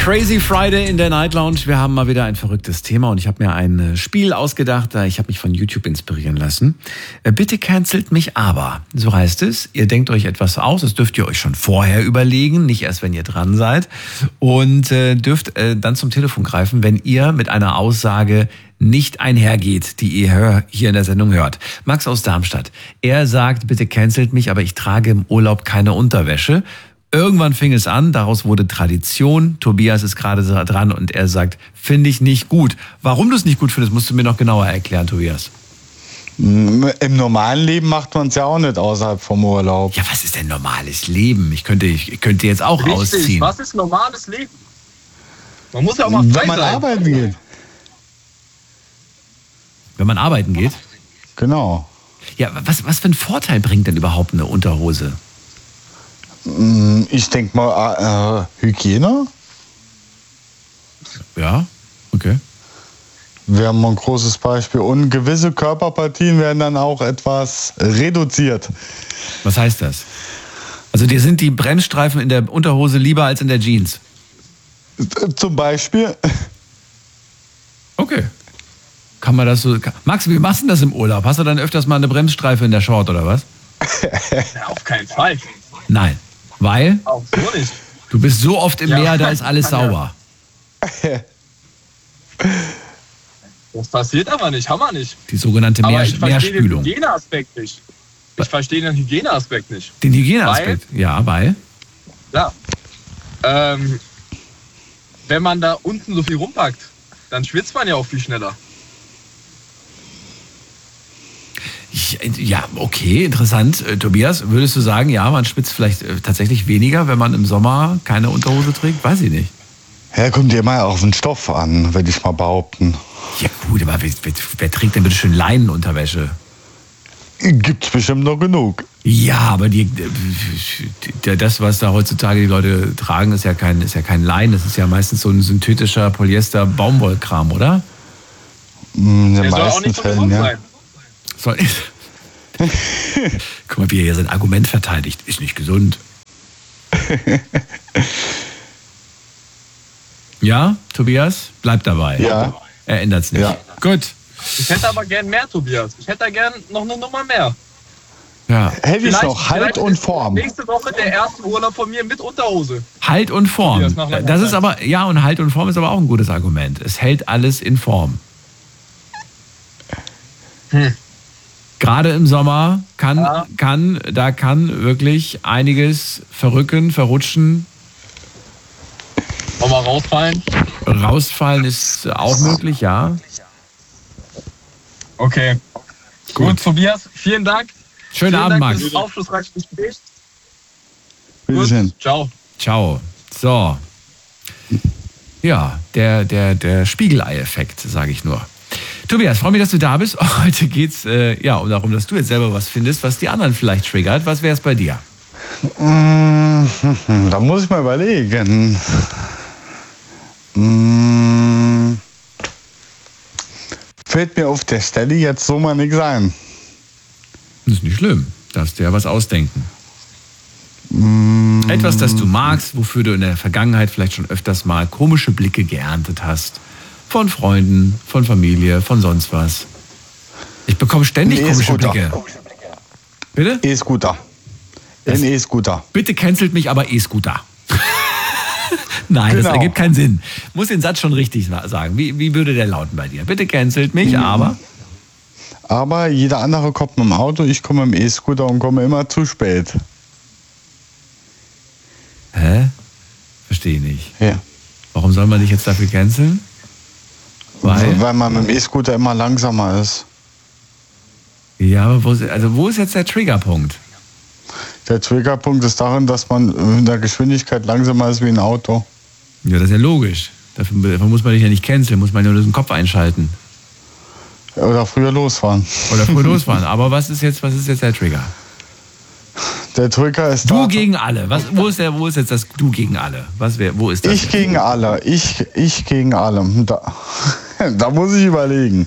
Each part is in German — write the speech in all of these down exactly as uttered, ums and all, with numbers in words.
Crazy Friday in der Night Lounge. Wir haben mal wieder ein verrücktes Thema und ich habe mir ein Spiel ausgedacht. Ich habe mich von YouTube inspirieren lassen. Bitte cancelt mich aber. So heißt es. Ihr denkt euch etwas aus. Das dürft ihr euch schon vorher überlegen, nicht erst, wenn ihr dran seid. Und äh, dürft äh, dann zum Telefon greifen, wenn ihr mit einer Aussage nicht einhergeht, die ihr hier in der Sendung hört. Max aus Darmstadt. Er sagt, bitte cancelt mich, aber ich trage im Urlaub keine Unterwäsche. Irgendwann fing es an, daraus wurde Tradition. Tobias ist gerade dran und er sagt, finde ich nicht gut. Warum du es nicht gut findest, musst du mir noch genauer erklären, Tobias. Im normalen Leben macht man es ja auch nicht außerhalb vom Urlaub. Ja, was ist denn normales Leben? Ich könnte, ich könnte jetzt auch Richtig, ausziehen. Was ist normales Leben? Man muss ja auch mal frei Wenn man sein. arbeiten geht. Wenn man arbeiten geht? Genau. Ja, was, was für einen Vorteil bringt denn überhaupt eine Unterhose? Ich denke mal, äh, Hygiene Ja, okay. wäre mal ein großes Beispiel. Und gewisse Körperpartien werden dann auch etwas reduziert. Was heißt das? Also dir sind die Bremsstreifen in der Unterhose lieber als in der Jeans? Zum Beispiel. Okay. Kann man das so... Max, wie machst du denn das im Urlaub? Hast du dann öfters mal eine Bremsstreife in der Short oder was? Ja, auf keinen Fall. Nein. Weil Auch so nicht. du bist so oft im Ja. Meer, da ist alles Ja. sauber. Das passiert aber nicht, haben wir nicht. Die sogenannte Aber Meer, ich verstehe den Meerspülung. Hygieneaspekt nicht. Ich verstehe den Hygieneaspekt nicht. Den Hygieneaspekt. Ja, weil... Ja. Ähm, wenn man da unten so viel rumpackt, dann schwitzt man ja auch viel schneller. Ich, ja, okay, interessant. Äh, Tobias, würdest du sagen, ja, man schwitzt vielleicht äh, tatsächlich weniger, wenn man im Sommer keine Unterhose trägt? Weiß ich nicht. Ja, kommt ja immer auf den Stoff an, würde ich mal behaupten. Ja gut, aber wer, wer, wer trägt denn bitte schön Leinenunterwäsche? Gibt's bestimmt noch genug. Ja, aber die, die, das, was da heutzutage die Leute tragen, ist ja kein, ist ja kein Leinen. Das ist ja meistens so ein synthetischer Polyester-Baumwollkram, oder? In den Der soll auch meisten nicht so Fällen, gesund ja. sein. Soll Guck mal, wie er hier sein Argument verteidigt. Ist nicht gesund. Ja, Tobias? Bleib dabei. Ja. Er ändert's nicht. Ja. Gut. Ich hätte aber gern mehr, Tobias. Ich hätte da gern noch eine Nummer mehr. Ja. Hätte ich Vielleicht- noch Halt vielleicht und ist Form. Nächste Woche der erste Urlaub von mir mit Unterhose. Halt und Form. Tobias, nach langer Das ist Zeit. aber, ja, und Halt und Form ist aber auch ein gutes Argument. Es hält alles in Form. Hm. Gerade im Sommer kann, Ja. kann, da kann wirklich einiges verrücken, verrutschen, Nochmal rausfallen. rausfallen ist auch möglich, ja. Okay. Gut, Tobias, vielen Dank. Schönen vielen Abend, Dank Max. für das aufschlussreiche Gespräch. Bitte Gut, schön. ciao. Ciao. So. Ja, der, der, der Spiegelei-Effekt, sage ich nur. Tobias, freue mich, dass du da bist. Heute geht's äh, ja darum, dass du jetzt selber was findest, was die anderen vielleicht triggert. Was wäre es bei dir? Mm, Da muss ich mal überlegen. Mm, Fällt mir auf der Stelle jetzt so mal nichts ein. Das ist nicht schlimm. Darfst dir ja was ausdenken. Mm, Etwas, das du magst, wofür du in der Vergangenheit vielleicht schon öfters mal komische Blicke geerntet hast. Von Freunden, von Familie, von sonst was. Ich bekomme ständig Ein komische E-Scooter. Blicke. Bitte? E-Scooter. Das- Ein E-Scooter. Bitte cancelt mich aber E-Scooter. Nein, das Genau. ergibt keinen Sinn. Muss den Satz schon richtig sagen. Wie, wie würde der lauten bei dir? Bitte cancelt mich, aber... Aber jeder andere kommt mit dem Auto, ich komme mit dem E-Scooter und komme immer zu spät. Hä? Verstehe ich nicht. Ja. Warum soll man dich jetzt dafür canceln? Weil? Weil man mit dem E-Scooter immer langsamer ist. Ja, aber wo, ist- also wo ist jetzt der Triggerpunkt? Der Triggerpunkt ist darin, dass man in der Geschwindigkeit langsamer ist wie ein Auto. Ja, das ist ja logisch. Dafür, dafür muss man dich ja nicht canceln, muss man nur den Kopf einschalten. Oder früher losfahren. Oder früh losfahren. Aber was ist jetzt, was ist jetzt der Trigger? Der Trigger ist Du da. gegen alle. Was, wo, ist der, wo ist jetzt das Du gegen alle? Was wär, wo ist das? Ich gegen alle. Ich, ich gegen alle. Da, da muss ich überlegen.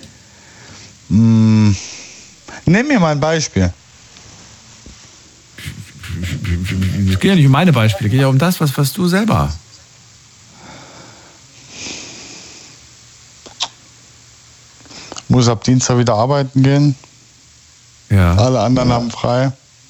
Hm. Nimm mir mal ein Beispiel. Es geht ja nicht um meine Beispiele, es geht ja um das, was, was du selber. muss ab Dienstag wieder arbeiten gehen. Ja. Alle anderen haben frei.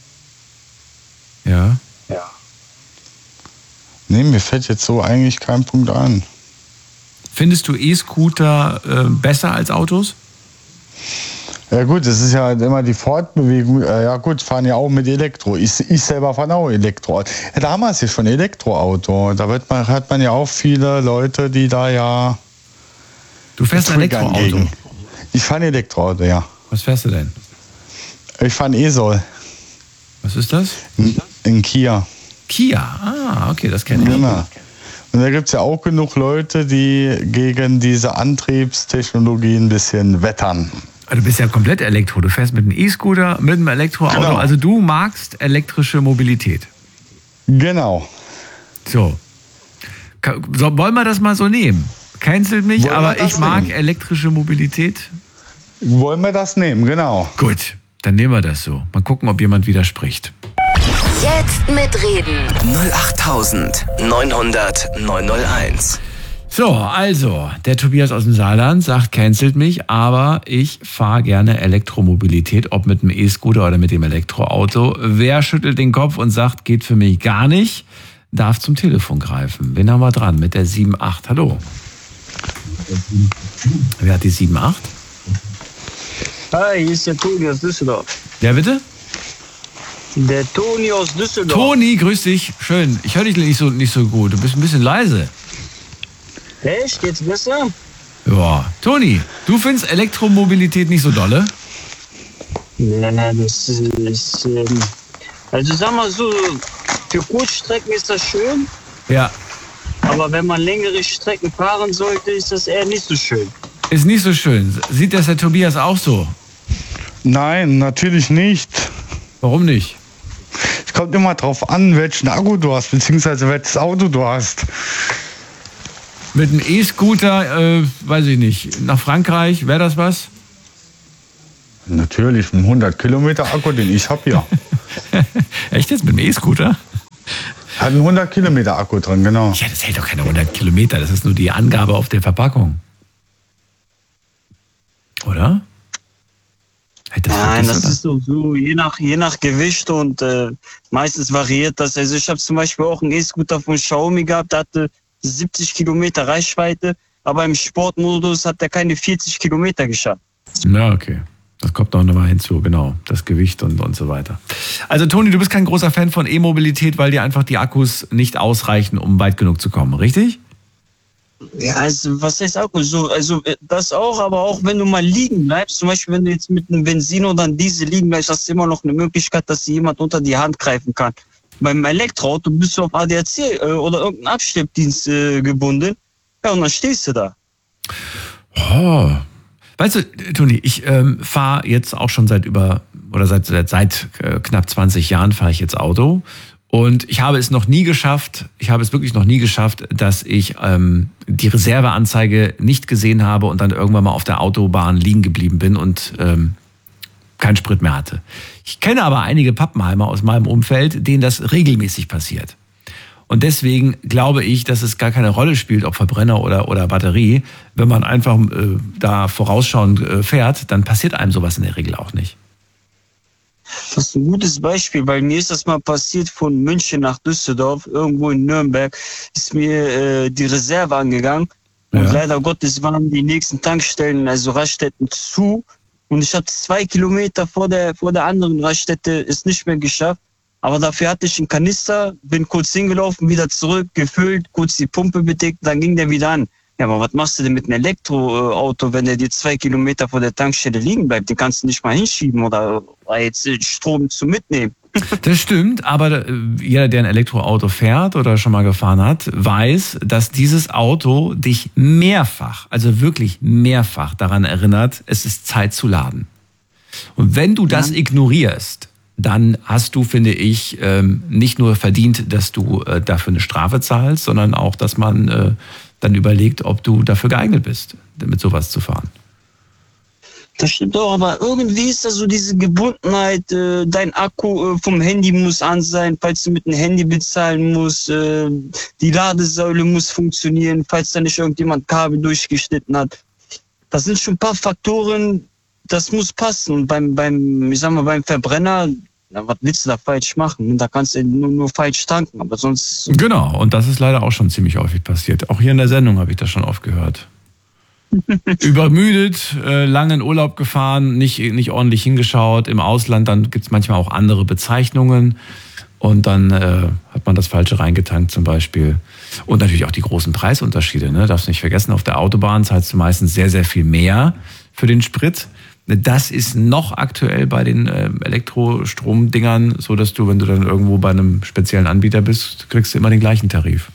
Ja. Ja. Nee, mir fällt jetzt so eigentlich kein Punkt ein. Findest du E-Scooter äh, besser als Autos? Ja gut, das ist ja halt immer die Fortbewegung. Äh, ja gut, fahren ja auch mit Elektro. Ich, ich selber fahre auch Elektro. Ja, damals ja schon Elektroauto. Da wird man, hat man ja auch viele Leute, die da ja... Du fährst ein Elektroauto? Gegen. Ich fahre ein Elektroauto, ja. Was fährst du denn? Ich fahre ein E-Sol. Was ist das? Ein, ein Kia. Kia, ah, okay, das kenne ich. Genau. Und da gibt es ja auch genug Leute, die gegen diese Antriebstechnologie ein bisschen wettern. Du bist ja komplett Elektro. Du fährst mit einem E-Scooter, mit einem Elektroauto. Genau. Also du magst elektrische Mobilität. Genau. So. so wollen wir das mal so nehmen? Cancelt mich, Wollen aber wir das ich mag nehmen? elektrische Mobilität. Wollen wir das nehmen, genau. Gut, dann nehmen wir das so. Mal gucken, ob jemand widerspricht. Jetzt mitreden. null acht neun hundert neun null eins. So, also, der Tobias aus dem Saarland sagt, cancelt mich, aber ich fahre gerne Elektromobilität, ob mit dem E-Scooter oder mit dem Elektroauto. Wer schüttelt den Kopf und sagt, geht für mich gar nicht, darf zum Telefon greifen. Wen haben wir dran mit der sieben acht? Hallo. Wer hat die sieben acht? Hi, hier ist der Toni aus Düsseldorf. Ja, bitte? Der Toni aus Düsseldorf. Toni, grüß dich. Schön. Ich höre dich nicht so, nicht so gut. Du bist ein bisschen leise. Echt? Geht's besser? Ja. Toni, du findest Elektromobilität nicht so dolle? Nein, das ist... Ähm, also sag mal so, für Kurzstrecken ist das schön, Ja. aber wenn man längere Strecken fahren sollte, ist das eher nicht so schön. Ist nicht so schön. Sieht das der Tobias auch so? Nein, natürlich nicht. Warum nicht? Es kommt immer drauf an, welchen Akku du hast, beziehungsweise welches Auto du hast. Mit einem E-Scooter, äh, weiß ich nicht, nach Frankreich, wäre das was? Natürlich, ein hundert Kilometer Akku, den ich habe hier. Echt jetzt mit dem E-Scooter? Hat einen hundert Kilometer Akku drin, genau. Ja, das hält doch keine hundert Kilometer, das ist nur die Angabe auf der Verpackung. Oder? Hält das Nein, wirklich, das oder? ist so, so je, nach, je nach Gewicht und äh, meistens variiert das. Also ich habe zum Beispiel auch einen E-Scooter von Xiaomi gehabt, der hatte siebzig Kilometer Reichweite, aber im Sportmodus hat er keine vierzig Kilometer geschafft. Ja, okay. Das kommt noch mal hinzu, genau. Das Gewicht und, und so weiter. Also Toni, du bist kein großer Fan von E-Mobilität, weil dir einfach die Akkus nicht ausreichen, um weit genug zu kommen, richtig? Ja, also was heißt Akku? So, also das auch, aber auch wenn du mal liegen bleibst, zum Beispiel wenn du jetzt mit einem Benzin oder einem Diesel liegen bleibst, hast du immer noch eine Möglichkeit, dass dir jemand unter die Hand greifen kann. Beim Elektroauto bist du auf A D A C äh, oder irgendeinen Abschleppdienst äh, gebunden. Ja, und dann stehst du da. Oh. Weißt du, Toni, ich ähm, fahre jetzt auch schon seit über, oder seit, seit, seit äh, knapp zwanzig Jahren fahre ich jetzt Auto. Und ich habe es noch nie geschafft, ich habe es wirklich noch nie geschafft, dass ich ähm, die Reserveanzeige nicht gesehen habe und dann irgendwann mal auf der Autobahn liegen geblieben bin und ähm, keinen Sprit mehr hatte. Ich kenne aber einige Pappenheimer aus meinem Umfeld, denen das regelmäßig passiert. Und deswegen glaube ich, dass es gar keine Rolle spielt, ob Verbrenner oder, oder Batterie. Wenn man einfach äh, da vorausschauend äh, fährt, dann passiert einem sowas in der Regel auch nicht. Das ist ein gutes Beispiel, weil mir ist das mal passiert von München nach Düsseldorf, irgendwo in Nürnberg, ist mir äh, die Reserve angegangen. Und Ja. leider Gottes waren die nächsten Tankstellen, also Raststätten, zu. Und ich habe zwei Kilometer vor der, vor der anderen Raststätte es nicht mehr geschafft. Aber dafür hatte ich einen Kanister, bin kurz hingelaufen, wieder zurück, gefüllt, kurz die Pumpe bedeckt, dann ging der wieder an. Ja, aber was machst du denn mit einem Elektroauto, wenn der dir zwei Kilometer vor der Tankstelle liegen bleibt? Den kannst du nicht mal hinschieben oder jetzt Strom zu mitnehmen. Das stimmt, aber jeder, der ein Elektroauto fährt oder schon mal gefahren hat, weiß, dass dieses Auto dich mehrfach, also wirklich mehrfach daran erinnert, es ist Zeit zu laden. Und wenn du das ignorierst, dann hast du, finde ich, nicht nur verdient, dass du dafür eine Strafe zahlst, sondern auch, dass man dann überlegt, ob du dafür geeignet bist, mit sowas zu fahren. Das stimmt auch, aber irgendwie ist da so diese Gebundenheit, äh, dein Akku äh, vom Handy muss an sein, falls du mit dem Handy bezahlen musst, äh, die Ladesäule muss funktionieren, falls da nicht irgendjemand Kabel durchgeschnitten hat. das sind schon ein paar Faktoren, das muss passen. Und beim, beim, ich sag mal, beim Verbrenner, na, was willst du da falsch machen? Da kannst du nur, nur falsch tanken, aber sonst... Genau, und das ist leider auch schon ziemlich häufig passiert. Auch hier in der Sendung habe ich das schon oft gehört. Übermüdet, äh, lange in Urlaub gefahren, nicht, nicht ordentlich hingeschaut. Im Ausland, dann gibt es manchmal auch andere Bezeichnungen. Und dann äh, hat man das Falsche reingetankt zum Beispiel. Und natürlich auch die großen Preisunterschiede. Ne? Darfst nicht vergessen, auf der Autobahn zahlst du meistens sehr, sehr viel mehr für den Sprit. Das ist noch aktuell bei den äh, Elektrostromdingern, so dass du, wenn du dann irgendwo bei einem speziellen Anbieter bist, kriegst du immer den gleichen Tarif.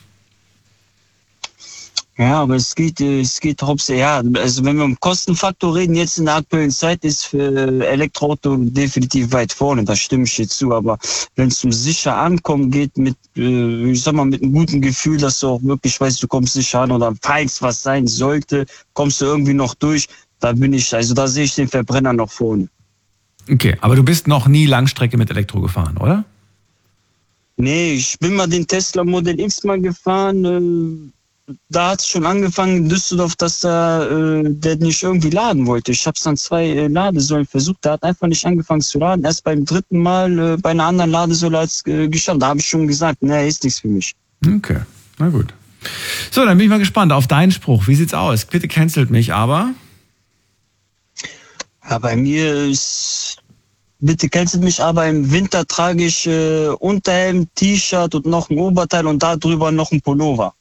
Ja, aber es geht, es geht hauptsächlich, ja, also wenn wir um Kostenfaktor reden, jetzt in der aktuellen Zeit ist für Elektroauto definitiv weit vorne, da stimme ich dir zu, aber wenn es um sicher ankommen geht, mit, ich sag mal, mit einem guten Gefühl, dass du auch wirklich weißt, du kommst sicher an oder falls was sein sollte, kommst du irgendwie noch durch, da bin ich, also da sehe ich den Verbrenner noch vorne. Okay, aber du bist noch nie Langstrecke mit Elektro gefahren, oder? Nee, ich bin mal den Tesla Model X mal gefahren, äh, da hat es schon angefangen in Düsseldorf, dass da, äh, der nicht irgendwie laden wollte. Ich habe es dann zwei äh, Ladesäulen versucht, der hat einfach nicht angefangen zu laden. Erst beim dritten Mal äh, bei einer anderen Ladesäule hat es äh, geschafft. Da habe ich schon gesagt, nee, ist nichts für mich. Okay, na gut. So, dann bin ich mal gespannt auf deinen Spruch. Wie sieht's aus? Bitte cancelt mich, aber... Ja, bei mir ist... Bitte cancelt mich, aber im Winter trage ich äh, Unterhemd, T-Shirt und noch ein Oberteil und darüber noch ein Pullover.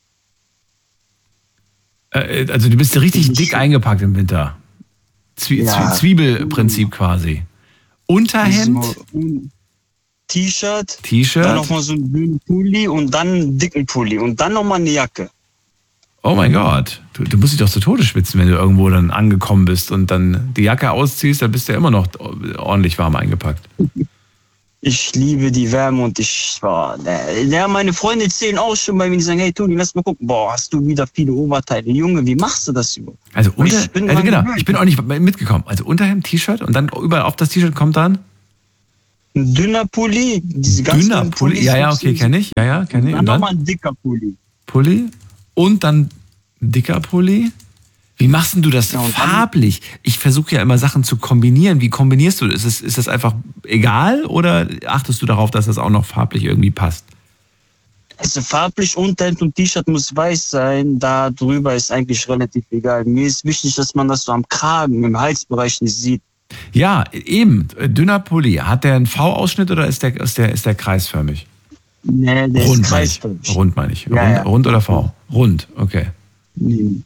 Also du bist ja richtig dick eingepackt im Winter. Zwie- Ja. Zwiebelprinzip quasi. Unterhemd, So, un- T-Shirt, dann T-Shirt. nochmal so einen dünnen Pulli und dann einen dicken Pulli und dann nochmal eine Jacke. Oh mein Gott. Du, du musst dich doch zu Tode schwitzen, wenn du irgendwo dann angekommen bist und dann die Jacke ausziehst, dann bist du ja immer noch ordentlich warm eingepackt. Ich liebe die Wärme und ich war, ja, meine Freunde zählen auch schon bei mir, die sagen, hey Toni, lass mal gucken, boah, hast du wieder viele Oberteile. Junge, wie machst du das überhaupt? Also, unter, Ich bin also dran genau, gewöhnt. ich bin auch nicht mitgekommen. Also Unterhemd, T-Shirt und dann überall auf das T-Shirt kommt dann Ein dünner Pulli, diese ganz dünner dünnen Pulli. Pullis, Ja, ja, so- okay, kenne ich. Ja, ja, kenne ich. Dann Und dann nochmal ein dicker Pulli. Pulli und dann dicker Pulli. Wie machst denn du das Ja, und dann- farblich? Ich versuche ja immer Sachen zu kombinieren. Wie kombinierst du das? Ist, es, ist das einfach egal oder achtest du darauf, dass das auch noch farblich irgendwie passt? Also farblich Unterhemd und T-Shirt muss weiß sein, da drüber ist eigentlich relativ egal. Mir ist wichtig, dass man das so am Kragen, im Halsbereich nicht sieht. Ja, eben. Dünner Pulli. Hat der einen V-Ausschnitt oder ist der, ist der, ist der kreisförmig? Nee, der Rund ist meine ich. kreisförmig. Rund meine ich. Ja, Rund, ja. rund oder V? Rund, okay. Nee.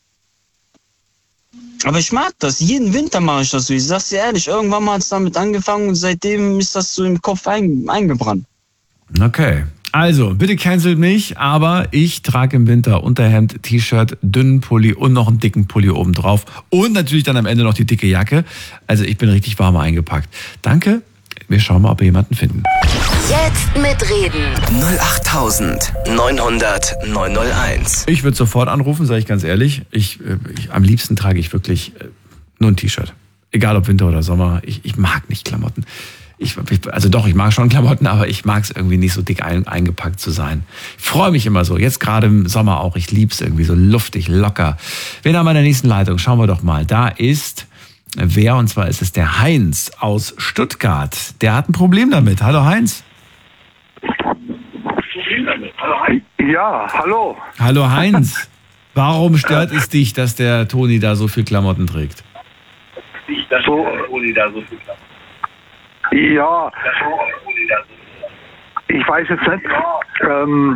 Aber ich mag das. Jeden Winter mache ich das so. Ich sag's dir ehrlich, irgendwann mal hat es damit angefangen und seitdem ist das so im Kopf ein, eingebrannt. Okay. Also, bitte cancelt mich, aber ich trage im Winter Unterhemd, T-Shirt, dünnen Pulli und noch einen dicken Pulli oben drauf. Und natürlich dann am Ende noch die dicke Jacke. Also ich bin richtig warm eingepackt. Danke. Wir schauen mal, ob wir jemanden finden. Jetzt mitreden. null acht neunhundert neunhunderteins. Ich würde sofort anrufen, sage ich ganz ehrlich. Ich, äh, ich, am liebsten trage ich wirklich äh, nur ein T-Shirt. Egal ob Winter oder Sommer. Ich, ich mag nicht Klamotten. Ich, ich, also doch, ich mag schon Klamotten, aber ich mag es irgendwie nicht so dick ein, eingepackt zu sein. Ich freue mich immer so. Jetzt gerade im Sommer auch. Ich liebe es irgendwie so luftig, locker. Wen haben wir in der nächsten Leitung? Schauen wir doch mal. Da ist wer? Und zwar ist es der Heinz aus Stuttgart. Der hat ein Problem damit. Hallo Heinz. Ja, hallo. Hallo Heinz. Warum stört es dich, dass der Toni da so viel Klamotten trägt? So, ja, ich weiß jetzt nicht. Ähm,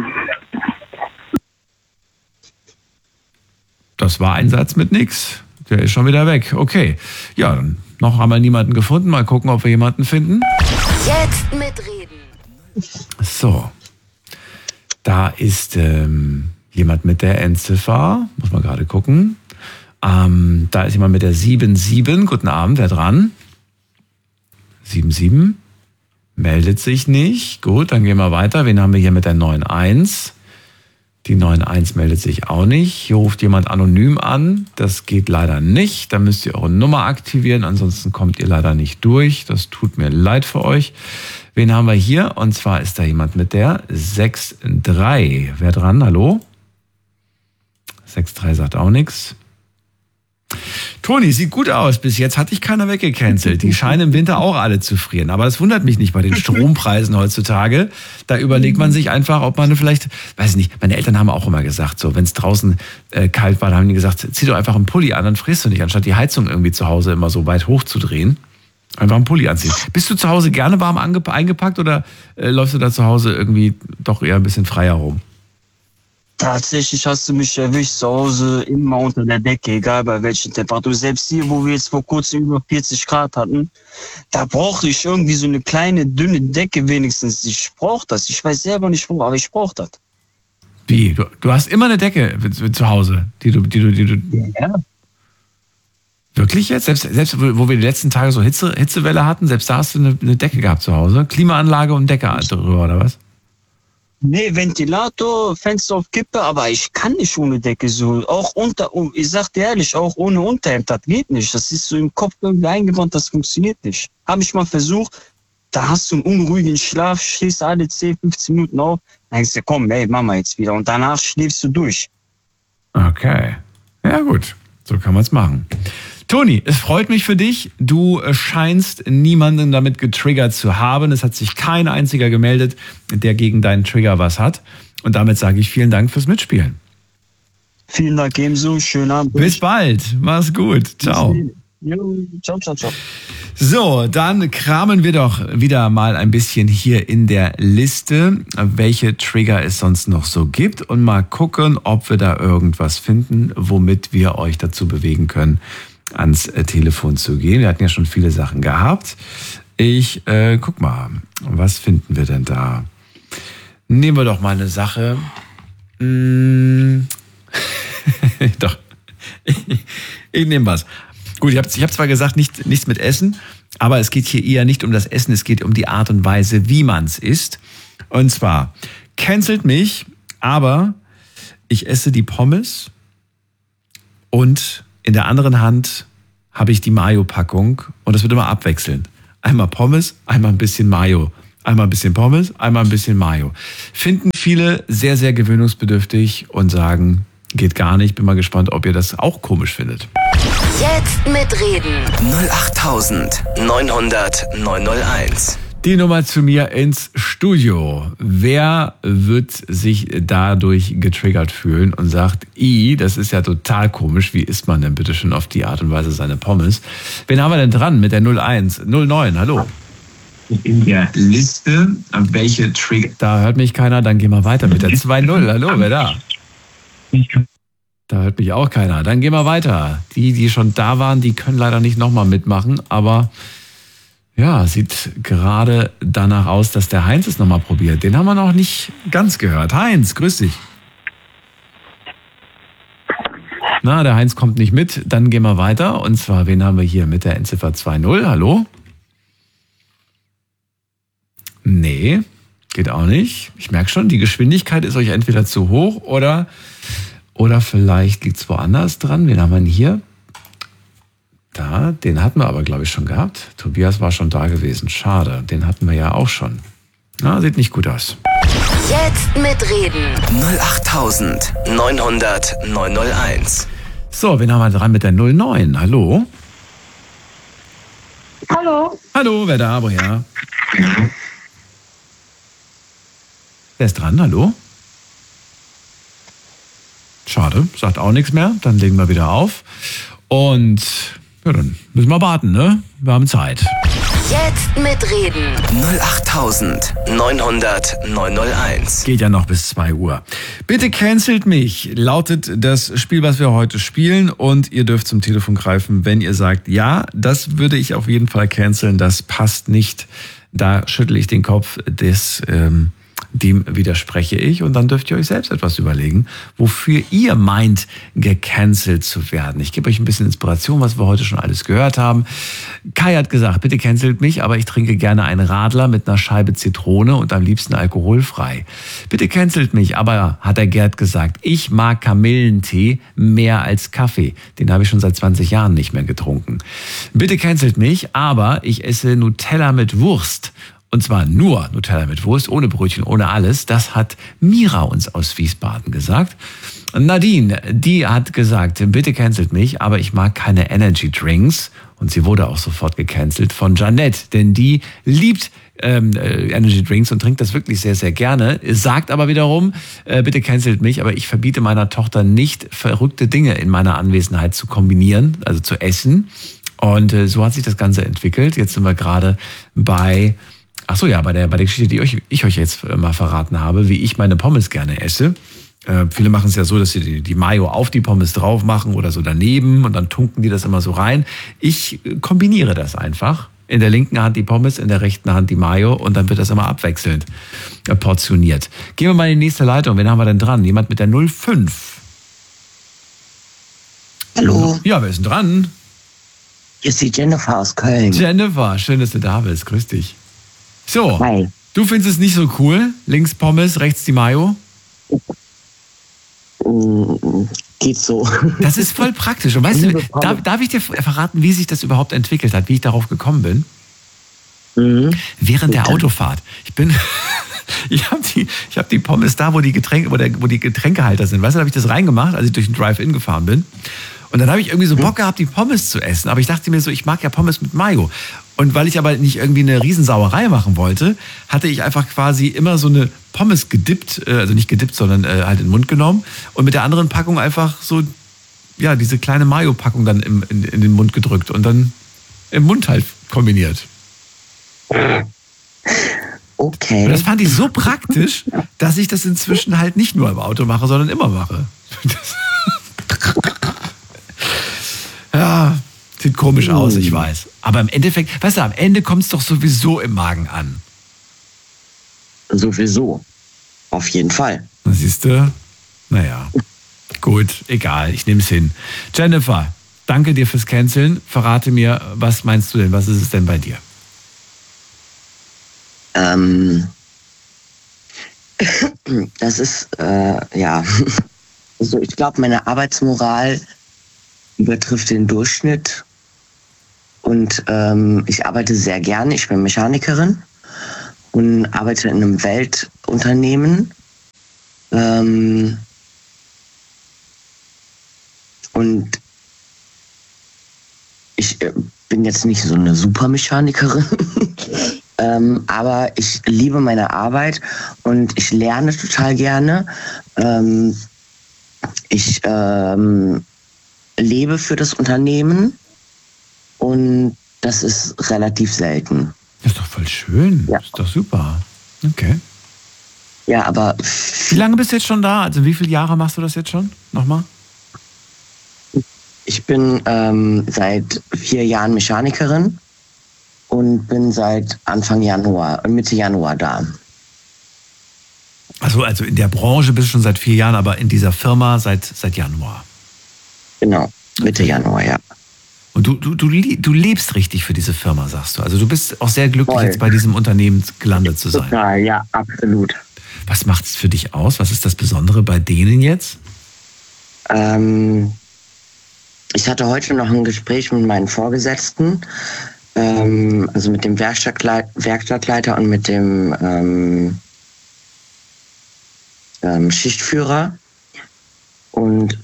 Das war ein Satz mit nix. Der ist schon wieder weg. Okay. Ja, dann noch haben wir niemanden gefunden. Mal gucken, ob wir jemanden finden. Jetzt mitreden. So. Da ist ähm, jemand mit der Endziffer. Muss man gerade gucken. Ähm, da ist jemand mit der sieben sieben. Guten Abend, wer dran? sieben sieben. Meldet sich nicht. Gut, dann gehen wir weiter. Wen haben wir hier mit der neun eins? Die neun eins meldet sich auch nicht. Hier ruft jemand anonym an. Das geht leider nicht. Da müsst ihr eure Nummer aktivieren. Ansonsten kommt ihr leider nicht durch. Das tut mir leid für euch. Wen haben wir hier? Und zwar ist da jemand mit der sechs drei. Wer dran? Hallo? sechs drei sagt auch nichts. Toni, sieht gut aus. Bis jetzt hat dich keiner weggecancelt. Die scheinen im Winter auch alle zu frieren. Aber das wundert mich nicht bei den Strompreisen heutzutage. Da überlegt man sich einfach, ob man vielleicht, weiß ich nicht, meine Eltern haben auch immer gesagt, so, wenn es draußen äh, kalt war, dann haben die gesagt, zieh doch einfach einen Pulli an, dann frierst du nicht, anstatt die Heizung irgendwie zu Hause immer so weit hochzudrehen. Einfach einen Pulli anziehen. Bist du zu Hause gerne warm ange- eingepackt oder äh, läufst du da zu Hause irgendwie doch eher ein bisschen freier rum? Tatsächlich hast du mich erwischt zu Hause immer unter der Decke, egal bei welchen Temperatur. Selbst hier, wo wir jetzt vor kurzem über vierzig Grad hatten, da brauche ich irgendwie so eine kleine, dünne Decke wenigstens. Ich brauche das. Ich weiß selber nicht wo, aber ich brauche das. Wie? Du, du hast immer eine Decke zu Hause, die du, die du, die du. Ja. Wirklich jetzt? Selbst, selbst wo wir die letzten Tage so Hitze, Hitzewelle hatten, selbst da hast du eine, eine Decke gehabt zu Hause? Klimaanlage und Decke drüber, oder was? Nee, Ventilator, Fenster auf Kippe, aber ich kann nicht ohne Decke so. Auch unter, ich sag dir ehrlich, auch ohne Unterhemd, das geht nicht. Das ist so im Kopf irgendwie eingebaut, das funktioniert nicht. Habe ich mal versucht, da hast du einen unruhigen Schlaf, stehst alle zehn, fünfzehn Minuten auf, dann denkst du, komm, ey, mach mal jetzt wieder. Und danach schläfst du durch. Okay. Ja gut, so kann man es machen. Toni, es freut mich für dich. Du scheinst niemanden damit getriggert zu haben. Es hat sich kein einziger gemeldet, der gegen deinen Trigger was hat. Und damit sage ich vielen Dank fürs Mitspielen. Vielen Dank ebenso. Schönen Abend. Bis bald. Mach's gut. Ciao. Jo, ciao, ciao, ciao. So, dann kramen wir doch wieder mal ein bisschen hier in der Liste, welche Trigger es sonst noch so gibt und mal gucken, ob wir da irgendwas finden, womit wir euch dazu bewegen können, ans äh, Telefon zu gehen. Wir hatten ja schon viele Sachen gehabt. Ich äh, guck mal, was finden wir denn da? Nehmen wir doch mal eine Sache. Hm. doch, ich, ich nehme was. Gut, ich habe ich hab zwar gesagt, nicht, nichts mit Essen, aber es geht hier eher nicht um das Essen, es geht um die Art und Weise, wie man es isst. Und zwar, cancelt mich, aber ich esse die Pommes und in der anderen Hand habe ich die Mayo-Packung und das wird immer abwechselnd. Einmal Pommes, einmal ein bisschen Mayo. Einmal ein bisschen Pommes, einmal ein bisschen Mayo. Finden viele sehr, sehr gewöhnungsbedürftig und sagen, geht gar nicht. Bin mal gespannt, ob ihr das auch komisch findet. Jetzt mitreden. null acht neun null null neun null eins. Die Nummer zu mir ins Studio. Wer wird sich dadurch getriggert fühlen und sagt, i, das ist ja total komisch, wie isst man denn bitte schon auf die Art und Weise seine Pommes? Wen haben wir denn dran mit der null eins null neun? Hallo. In der Liste, welche Trigger? Da hört mich keiner, dann gehen wir weiter mit der zwei null. Hallo, wer da? Da hört mich auch keiner. Dann gehen wir weiter. Die, die schon da waren, die können leider nicht nochmal mitmachen, aber ja, sieht gerade danach aus, dass der Heinz es nochmal probiert. Den haben wir noch nicht ganz gehört. Heinz, grüß dich. Na, der Heinz kommt nicht mit. Dann gehen wir weiter. Und zwar, wen haben wir hier mit der Endziffer zwei null? Hallo? Nee, geht auch nicht. Ich merke schon, die Geschwindigkeit ist euch entweder zu hoch oder, oder vielleicht liegt es woanders dran. Wen haben wir denn hier? Da, den hatten wir aber, glaube ich, schon gehabt. Tobias war schon da gewesen. Schade, den hatten wir ja auch schon. Na, sieht nicht gut aus. Jetzt mitreden. null acht neun null null neun null eins. So, wen haben wir dran mit der null neun? Hallo? Hallo. Hallo, wer da? Woher? Wer ist dran? Hallo? Schade, sagt auch nichts mehr. Dann legen wir wieder auf. Und ja, dann müssen wir warten, ne? Wir haben Zeit. Jetzt mitreden. null acht neun null null neun null eins. Geht ja noch bis zwei Uhr. Bitte cancelt mich, lautet das Spiel, was wir heute spielen. Und ihr dürft zum Telefon greifen, wenn ihr sagt, ja, das würde ich auf jeden Fall canceln, das passt nicht. Da schüttle ich den Kopf, des, ähm, dem widerspreche ich. Und dann dürft ihr euch selbst etwas überlegen, wofür ihr meint, gecancelt zu werden. Ich gebe euch ein bisschen Inspiration, was wir heute schon alles gehört haben. Kai hat gesagt, bitte cancelt mich, aber ich trinke gerne einen Radler mit einer Scheibe Zitrone und am liebsten alkoholfrei. Bitte cancelt mich, aber, hat der Gerd gesagt, ich mag Kamillentee mehr als Kaffee. Den habe ich schon seit zwanzig Jahren nicht mehr getrunken. Bitte cancelt mich, aber ich esse Nutella mit Wurst. Und zwar nur Nutella mit Wurst, ohne Brötchen, ohne alles. Das hat Mira uns aus Wiesbaden gesagt. Nadine, die hat gesagt, bitte cancelt mich, aber ich mag keine Energy Drinks. Und sie wurde auch sofort gecancelt von Janette, denn die liebt ähm, Energy Drinks und trinkt das wirklich sehr, sehr gerne. Sagt aber wiederum, äh, bitte cancelt mich, aber ich verbiete meiner Tochter nicht, verrückte Dinge in meiner Anwesenheit zu kombinieren, also zu essen. Und äh, so hat sich das Ganze entwickelt. Jetzt sind wir gerade bei, ach so ja, bei der, bei der Geschichte, die euch, ich euch jetzt mal verraten habe, wie ich meine Pommes gerne esse. Äh, viele machen es ja so, dass sie die, die Mayo auf die Pommes drauf machen oder so daneben und dann tunken die das immer so rein. Ich äh, kombiniere das einfach. In der linken Hand die Pommes, in der rechten Hand die Mayo und dann wird das immer abwechselnd äh, portioniert. Gehen wir mal in die nächste Leitung. Wen haben wir denn dran? Jemand mit der null fünf. Hallo. Ja, wer ist denn dran? Hier ist die Jennifer aus Köln. Jennifer, schön, dass du da bist. Grüß dich. So, Hi. du findest es nicht so cool? Links Pommes, rechts die Mayo? Geht so. Das ist voll praktisch. Und weißt du, darf, darf ich dir verraten, wie sich das überhaupt entwickelt hat, wie ich darauf gekommen bin? Mhm. Während der Autofahrt. Ich bin, ich habe die, ich habe die Pommes da, wo die Getränke, wo, der, wo die Getränkehalter sind. Weißt du, da habe ich das reingemacht, als ich durch den Drive-In gefahren bin. Und dann habe ich irgendwie so Bock gehabt, die Pommes zu essen. Aber ich dachte mir so, ich mag ja Pommes mit Mayo. Und weil ich aber nicht irgendwie eine Riesensauerei machen wollte, hatte ich einfach quasi immer so eine Pommes gedippt, also nicht gedippt, sondern äh, halt in den Mund genommen und mit der anderen Packung einfach so, ja, diese kleine Mayo-Packung dann im, in, in den Mund gedrückt und dann im Mund halt kombiniert. Okay. Und das fand ich so praktisch, dass ich das inzwischen halt nicht nur im Auto mache, sondern immer mache. Ja, sieht komisch aus, ich weiß. Aber im Endeffekt, weißt du, am Ende kommt es doch sowieso im Magen an. Sowieso. Auf jeden Fall. Na, siehst du? Naja, gut, egal, ich nehme es hin. Jennifer, danke dir fürs Canceln. Verrate mir, was meinst du denn? Was ist es denn bei dir? Ähm, das ist, äh, ja, also ich glaube, meine Arbeitsmoral übertrifft den Durchschnitt und ähm, ich arbeite sehr gerne. Ich bin Mechanikerin und arbeite in einem Weltunternehmen. Ähm, und ich äh, bin jetzt nicht so eine Supermechanikerin, ähm, aber ich liebe meine Arbeit und ich lerne total gerne. Ähm, ich ähm, lebe für das Unternehmen und das ist relativ selten. Das ist doch voll schön. Ja. Das ist doch super. Okay. Ja, aber... Wie lange bist du jetzt schon da? Also wie viele Jahre machst du das jetzt schon? Nochmal? Ich bin ähm, seit vier Jahren Mechanikerin und bin seit Anfang Januar, Mitte Januar da. Also, also in der Branche bist du schon seit vier Jahren, aber in dieser Firma seit, seit Januar. Genau, Mitte Okay. Januar, ja. Und du, du, du, du lebst richtig für diese Firma, sagst du. Also du bist auch sehr glücklich, Voll. jetzt bei diesem Unternehmen gelandet zu sein. Total, ja, absolut. Was macht es für dich aus? Was ist das Besondere bei denen jetzt? Ähm, ich hatte heute noch ein Gespräch mit meinen Vorgesetzten, ähm, also mit dem Werkstattleit- Werkstattleiter und mit dem ähm, ähm, Schichtführer. Und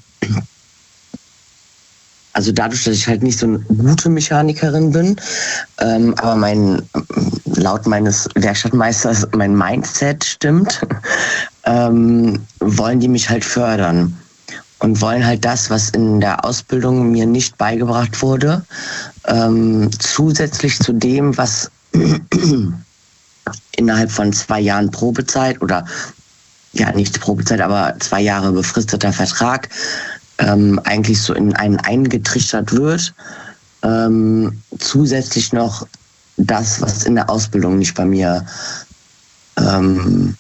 also dadurch, dass ich halt nicht so eine gute Mechanikerin bin, ähm, aber mein, laut meines Werkstattmeisters mein Mindset stimmt, ähm, wollen die mich halt fördern und wollen halt das, was in der Ausbildung mir nicht beigebracht wurde, ähm, zusätzlich zu dem, was innerhalb von zwei Jahren Probezeit oder ja nicht Probezeit, aber zwei Jahre befristeter Vertrag ähm, eigentlich so in einen eingetrichtert wird, ähm, zusätzlich noch das, was in der Ausbildung nicht bei mir ähm,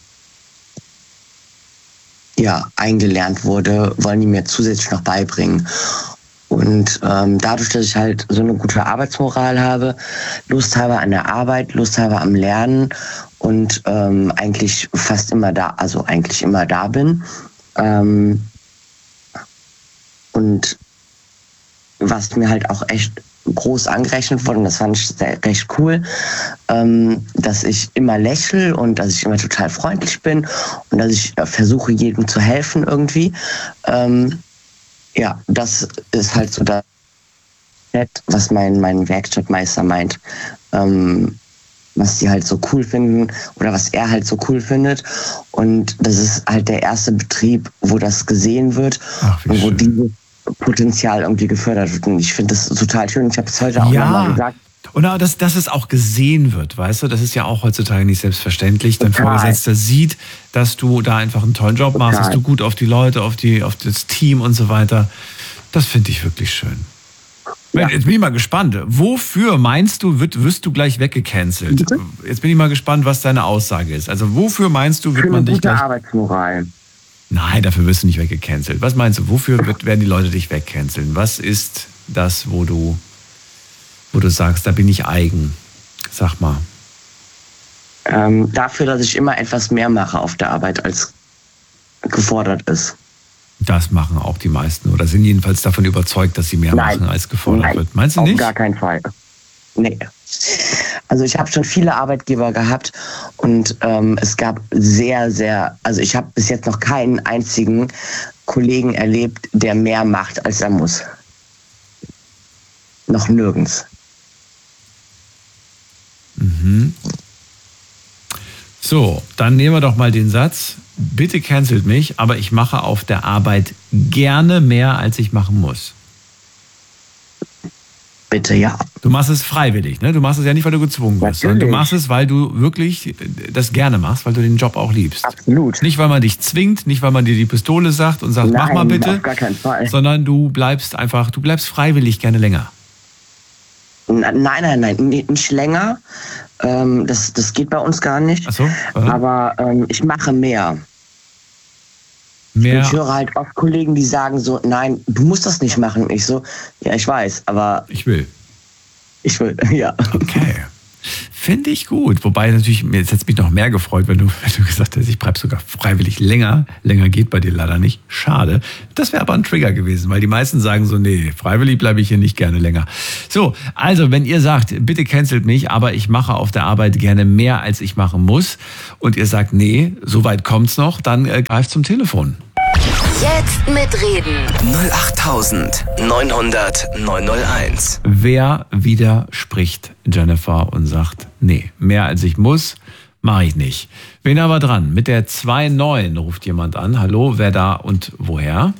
ja, eingelernt wurde, wollen die mir zusätzlich noch beibringen. Und ähm, dadurch, dass ich halt so eine gute Arbeitsmoral habe, Lust habe an der Arbeit, Lust habe am Lernen und ähm, eigentlich fast immer da, also eigentlich immer da bin. Ähm, und was mir halt auch echt groß angerechnet wurde, und das fand ich sehr, recht cool, ähm, dass ich immer lächle und dass ich immer total freundlich bin und dass ich äh, versuche, jedem zu helfen irgendwie. Ähm, ja, das ist halt so das, was mein, mein Werkstattmeister meint. Ähm, was die halt so cool finden oder was er halt so cool findet. Und das ist halt der erste Betrieb, wo das gesehen wird. Ach, und wo schön. dieses Potenzial irgendwie gefördert wird. Und ich finde das total schön. Ich habe es heute auch Ja. nochmal gesagt. Und auch, dass, dass es auch gesehen wird, weißt du, das ist ja auch heutzutage nicht selbstverständlich. Dein Total. Vorgesetzter sieht, dass du da einfach einen tollen Job machst, Total. dass du gut auf die Leute, auf, die, auf das Team und so weiter. Das finde ich wirklich schön. Ja. Jetzt bin ich mal gespannt. Wofür meinst du, wird, wirst du gleich weggecancelt? Bitte? Jetzt bin ich mal gespannt, was deine Aussage ist. Also wofür meinst du, wird Für man eine dich gute gleich... Arbeitsmoral. Nein, dafür wirst du nicht weggecancelt. Was meinst du, wofür wird, werden die Leute dich wegcanceln? Was ist das, wo du, wo du sagst, da bin ich eigen? Sag mal. Ähm, dafür, dass ich immer etwas mehr mache auf der Arbeit, als gefordert ist. Das machen auch die meisten oder sind jedenfalls davon überzeugt, dass sie mehr Nein. machen, als gefordert Nein. wird. Meinst du Auf nicht? gar keinen Fall. Nee. Also ich habe schon viele Arbeitgeber gehabt und ähm, es gab sehr, sehr, also ich habe bis jetzt noch keinen einzigen Kollegen erlebt, der mehr macht, als er muss. Noch nirgends. Mhm. So, dann nehmen wir doch mal den Satz, bitte cancelt mich, aber ich mache auf der Arbeit gerne mehr, als ich machen muss. Bitte, ja. Du machst es freiwillig, ne? Du machst es ja nicht, weil du gezwungen wirst, sondern du Natürlich. machst es, weil du wirklich das gerne machst, weil du den Job auch liebst. Absolut. Nicht, weil man dich zwingt, nicht, weil man dir die Pistole sagt und sagt, Nein, mach mal bitte, auf gar keinen Fall. sondern du bleibst einfach, du bleibst freiwillig gerne länger. Nein, nein, nein, nee, nicht länger. Ähm, das, das geht bei uns gar nicht. Ach so, aha. Aber ähm, ich mache mehr. Mehr. Ich höre halt oft Kollegen, die sagen so, nein, du musst das nicht machen. Ich so, ja, ich weiß, aber Ich will. ich will, ja. Okay. Finde ich gut. Wobei natürlich, jetzt hätte es mich noch mehr gefreut, wenn du, wenn du gesagt hättest, ich bleibe sogar freiwillig länger. Länger geht bei dir leider nicht. Schade. Das wäre aber ein Trigger gewesen, weil die meisten sagen so, nee, freiwillig bleibe ich hier nicht gerne länger. So, also wenn ihr sagt, bitte cancelt mich, aber ich mache auf der Arbeit gerne mehr, als ich machen muss, und ihr sagt, nee, so weit kommt's noch, dann äh, greift zum Telefon. Jetzt mitreden. null acht neun hundert neun null eins. Wer widerspricht Jennifer und sagt, nee, mehr als ich muss, mache ich nicht. Wen aber dran? Mit der zwei neun ruft jemand an. Hallo, wer da und woher?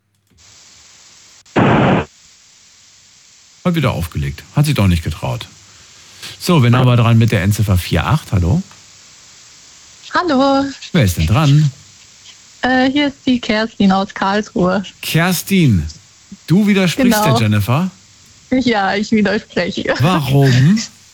Hat wieder aufgelegt. Hat sich doch nicht getraut. So, wen aber dran mit der Endziffer vier acht? Hallo? Hallo, Wer ist denn dran? äh, hier ist die Kerstin aus Karlsruhe. Kerstin, du widersprichst Genau. der Jennifer. Ja, ich widerspreche. Warum?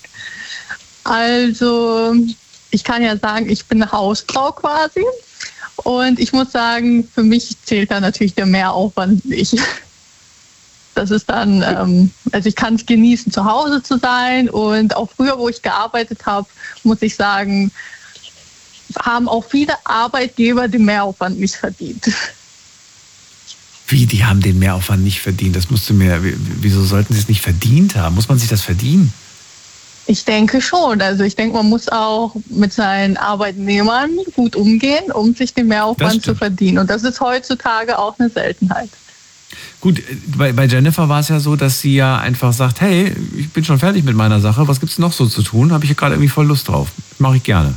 Also, ich kann ja sagen, ich bin eine Hausfrau quasi. Und ich muss sagen, für mich zählt da natürlich der Mehraufwand nicht. Das ist dann, ähm, also ich kann es genießen, zu Hause zu sein. Und auch früher, wo ich gearbeitet habe, muss ich sagen, haben auch viele Arbeitgeber den Mehraufwand nicht verdient. Wie, die haben den Mehraufwand nicht verdient? Das musst du mir, wieso sollten sie es nicht verdient haben? Muss man sich das verdienen? Ich denke schon. Also ich denke, man muss auch mit seinen Arbeitnehmern gut umgehen, um sich den Das Mehraufwand stimmt. zu verdienen. Und das ist heutzutage auch eine Seltenheit. Gut, bei, bei Jennifer war es ja so, dass sie ja einfach sagt, hey, ich bin schon fertig mit meiner Sache, was gibt's noch so zu tun? Habe ich hier gerade irgendwie voll Lust drauf. Mache ich gerne.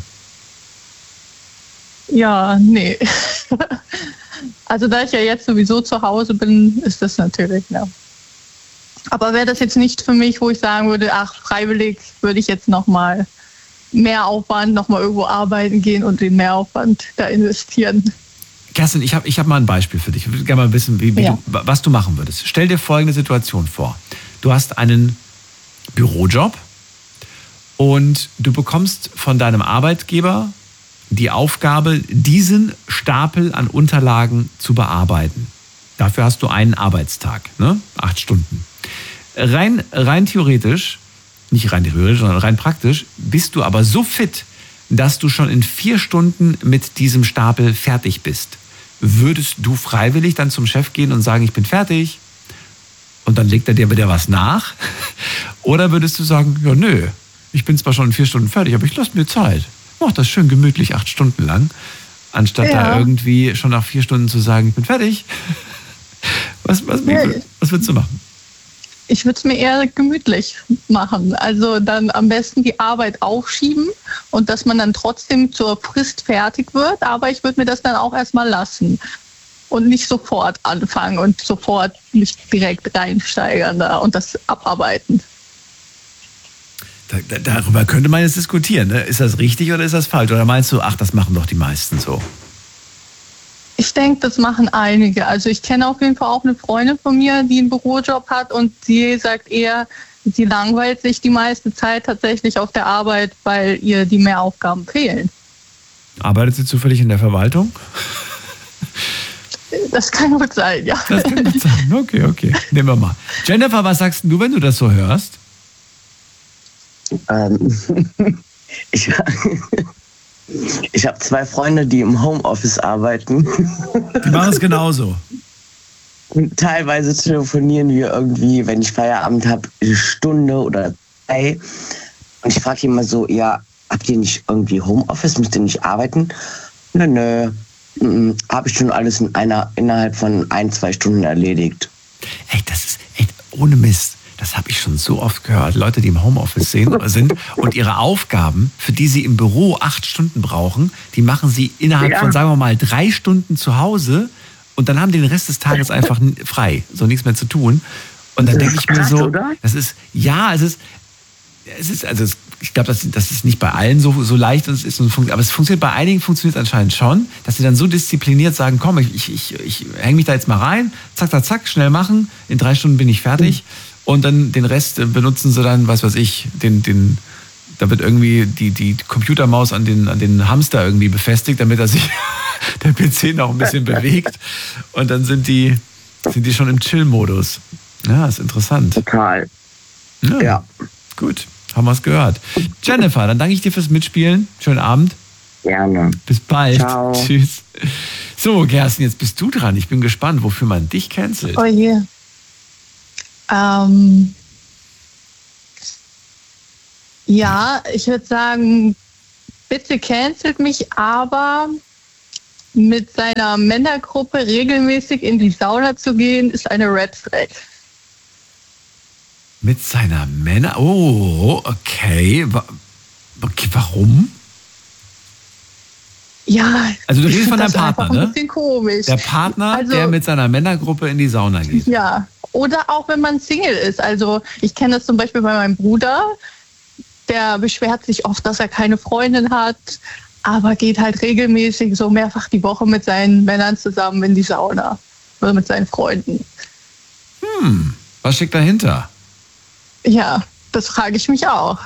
Ja, nee. Also da ich ja jetzt sowieso zu Hause bin, ist das natürlich, ja. Aber wäre das jetzt nicht für mich, wo ich sagen würde, ach, freiwillig würde ich jetzt nochmal mehr Aufwand, nochmal irgendwo arbeiten gehen und den Mehraufwand da investieren. Kerstin, ich habe ich hab mal ein Beispiel für dich. Ich würde gerne mal wissen, wie, wie Ja. du, was du machen würdest. Stell dir folgende Situation vor. Du hast einen Bürojob und du bekommst von deinem Arbeitgeber die Aufgabe, diesen Stapel an Unterlagen zu bearbeiten. Dafür hast du einen Arbeitstag, ne? Acht Stunden. Rein, rein theoretisch, nicht rein theoretisch, sondern rein praktisch, bist du aber so fit, dass du schon in vier Stunden mit diesem Stapel fertig bist. Würdest du freiwillig dann zum Chef gehen und sagen, ich bin fertig? Und dann legt er dir wieder was nach? Oder würdest du sagen, ja nö, ich bin zwar schon in vier Stunden fertig, aber ich lasse mir Zeit. Mach das schön gemütlich acht Stunden lang, anstatt Ja. da irgendwie schon nach vier Stunden zu sagen, ich bin fertig. Was, was, Ja. was würdest du machen? Ich würde es mir eher gemütlich machen. Also dann am besten die Arbeit aufschieben und dass man dann trotzdem zur Frist fertig wird. Aber ich würde mir das dann auch erstmal lassen und nicht sofort anfangen und sofort nicht direkt reinsteigern da und das abarbeiten. Da, da, darüber könnte man jetzt diskutieren. Ne? Ist das richtig oder ist das falsch? Oder meinst du, ach, das machen doch die meisten so? Ich denke, das machen einige. Also ich kenne auf jeden Fall auch eine Freundin von mir, die einen Bürojob hat und sie sagt eher, sie langweilt sich die meiste Zeit tatsächlich auf der Arbeit, weil ihr die Mehraufgaben fehlen. Arbeitet sie zufällig in der Verwaltung? Das kann gut sein, ja. Das kann gut sein. Okay, okay. Nehmen wir mal. Jennifer, was sagst du, wenn du das so hörst? Ähm, ich ich habe zwei Freunde, die im Homeoffice arbeiten. Die machen es genauso. Und teilweise telefonieren wir irgendwie, wenn ich Feierabend habe, eine Stunde oder zwei. Und ich frage immer so, ja, habt ihr nicht irgendwie Homeoffice? Müsst ihr nicht arbeiten? Nö, nö. Mhm, habe ich schon alles in einer, innerhalb von ein, zwei Stunden erledigt. Ey, das ist echt ohne Mist. Das habe ich schon so oft gehört. Leute, die im Homeoffice sind und ihre Aufgaben, für die sie im Büro acht Stunden brauchen, die machen sie innerhalb Ja. von, sagen wir mal, drei Stunden zu Hause und dann haben die den Rest des Tages einfach frei, so nichts mehr zu tun. Und dann denke ich mir Krass, so, oder? das ist, ja, es ist, es ist, also es, ich glaube, das, das ist nicht bei allen so, so leicht, und es ist, aber es funktioniert, bei einigen funktioniert es anscheinend schon, dass sie dann so diszipliniert sagen, komm, ich, ich, ich, ich hänge mich da jetzt mal rein, zack, zack, zack, schnell machen, in drei Stunden bin ich fertig. Und dann den Rest äh, benutzen sie dann, was weiß ich, den, den, da wird irgendwie die, die Computermaus an den, an den Hamster irgendwie befestigt, damit er sich der P C noch ein bisschen bewegt. Und dann sind die, sind die schon im Chill-Modus. Ja, ist interessant. Total. Ja. Ja. Gut, haben wir es gehört. Jennifer, dann danke ich dir fürs Mitspielen. Schönen Abend. Gerne. Bis bald. Ciao. Tschüss. So, Kerstin, jetzt bist du dran. Ich bin gespannt, wofür man dich cancelt. Oh je. Ähm, ja, ich würde sagen, bitte cancelt mich, aber mit seiner Männergruppe regelmäßig in die Sauna zu gehen, ist eine Red Flag. Mit seiner Männer... Oh, okay. Wa- okay. Warum? Ja, Also du ich redest von find deinem das Partner, einfach ne? ein bisschen komisch. Der Partner, Also- der mit seiner Männergruppe in die Sauna geht. Ja, oder auch wenn man Single ist. Also ich kenne das zum Beispiel bei meinem Bruder. Der beschwert sich oft, dass er keine Freundin hat, aber geht halt regelmäßig so mehrfach die Woche mit seinen Männern zusammen in die Sauna oder mit seinen Freunden. Hm, was steckt dahinter? Ja, das frage ich mich auch.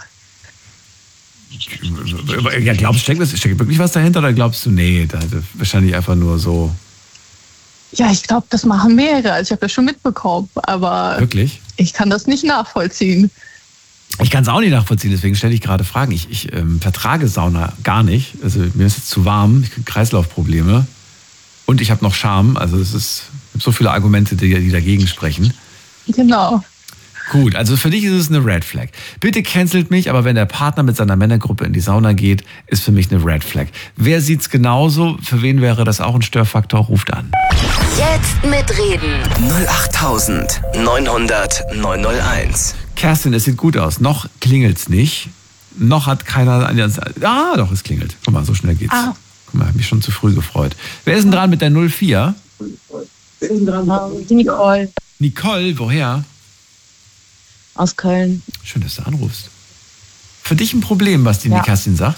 Ja, glaubst du, steckt, steckt wirklich was dahinter oder glaubst du, nee, da ist wahrscheinlich einfach nur so... Ja, ich glaube, das machen mehrere. Also ich habe das schon mitbekommen, aber Wirklich? ich kann das nicht nachvollziehen. Ich kann es auch nicht nachvollziehen, deswegen stelle ich gerade Fragen. Ich, ich ähm, vertrage Sauna gar nicht. Also mir ist es zu warm, ich kriege Kreislaufprobleme und ich habe noch Scham. Also es ist es gibt so viele Argumente, die, die dagegen sprechen. Genau. Gut, also für dich ist es eine Red Flag. Bitte cancelt mich, aber wenn der Partner mit seiner Männergruppe in die Sauna geht, ist für mich eine Red Flag. Wer sieht's genauso? Für wen wäre das auch ein Störfaktor? Ruft an. Jetzt mitreden. null acht neun null null neun null eins. Kerstin, es sieht gut aus. Noch klingelt's nicht. Noch hat keiner... Ah, doch, es klingelt. Guck mal, so schnell geht's. Ah. Guck mal, hab mich schon zu früh gefreut. Wer ist denn dran mit der null vier? Die Nicole Nicole, woher? aus Köln. Schön, dass du anrufst. Für dich ein Problem, was die Ja. Kerstin sagt?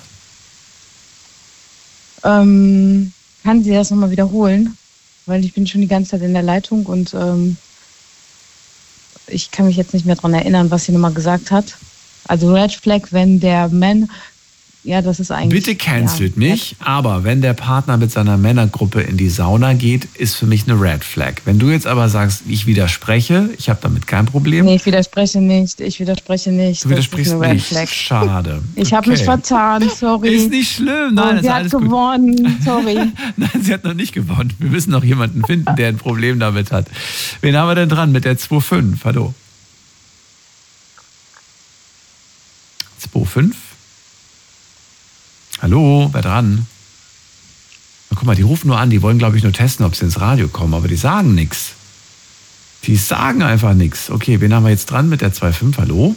Ähm, kann sie das nochmal wiederholen? Weil ich bin schon die ganze Zeit in der Leitung und ähm, ich kann mich jetzt nicht mehr daran erinnern, was sie nochmal gesagt hat. Also Red Flag, wenn der Mann, ja, das ist eigentlich... Bitte cancelt ja, mich, aber wenn der Partner mit seiner Männergruppe in die Sauna geht, ist für mich eine Red Flag. Wenn du jetzt aber sagst, ich widerspreche, ich habe damit kein Problem. Nee, ich widerspreche nicht, ich widerspreche nicht. Du widersprichst das ist eine Red nicht. Flag. Schade. Ich habe mich Okay. vertan, sorry. Ist nicht schlimm, nein, Und ist sie hat alles gut. gewonnen, sorry. Nein, sie hat noch nicht gewonnen. Wir müssen noch jemanden finden, der ein Problem damit hat. Wen haben wir denn dran mit der zwei fünf? Hallo. zwei fünf. Hallo, wer dran? Na, guck mal, die rufen nur an, die wollen, glaube ich, nur testen, ob sie ins Radio kommen, aber die sagen nichts. Die sagen einfach nichts. Okay, wen haben wir jetzt dran mit der zwei fünf? Hallo?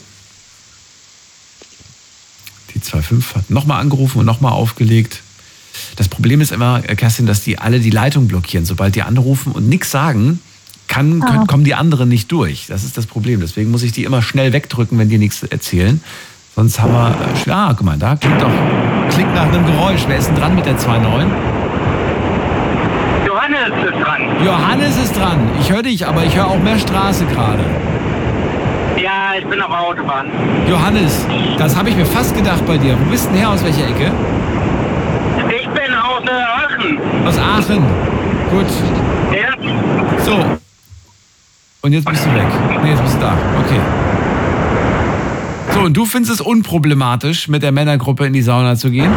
Die zwei fünf hat nochmal angerufen und nochmal aufgelegt. Das Problem ist immer, Kerstin, dass die alle die Leitung blockieren. Sobald die anrufen und nichts sagen, kann, Ah. können, kommen die anderen nicht durch. Das ist das Problem. Deswegen muss ich die immer schnell wegdrücken, wenn die nichts erzählen. Sonst haben wir... Äh, ah, guck mal, da klingt doch... Klingt nach einem Geräusch. Wer ist denn dran mit der zwei neun? Johannes ist dran. Johannes ist dran. Ich höre dich, aber ich höre auch mehr Straße gerade. Ja, ich bin auf der Autobahn. Johannes, das habe ich mir fast gedacht bei dir. Wo bist du denn her? Aus welcher Ecke? Ich bin aus äh, Aachen. Aus Aachen. Gut. Ja. So. Und jetzt bist du weg. Nee, jetzt bist du da. Okay. So, und du findest es unproblematisch, mit der Männergruppe in die Sauna zu gehen?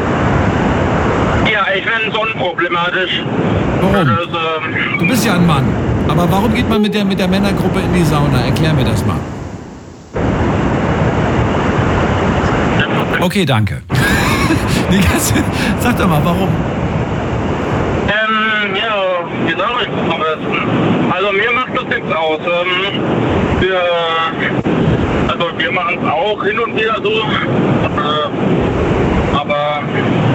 Ja, ich finde es unproblematisch. Warum? Das, ähm, Du bist ja ein Mann. Aber warum geht man mit der, mit der Männergruppe in die Sauna? Erklär mir das mal. Okay, danke. Nee, kannst du- Sag doch mal, warum? ähm, ja, wie sag ich das am besten? Also mir macht das nichts aus. Ähm, wir, also wir machen es auch hin und wieder so. Äh, aber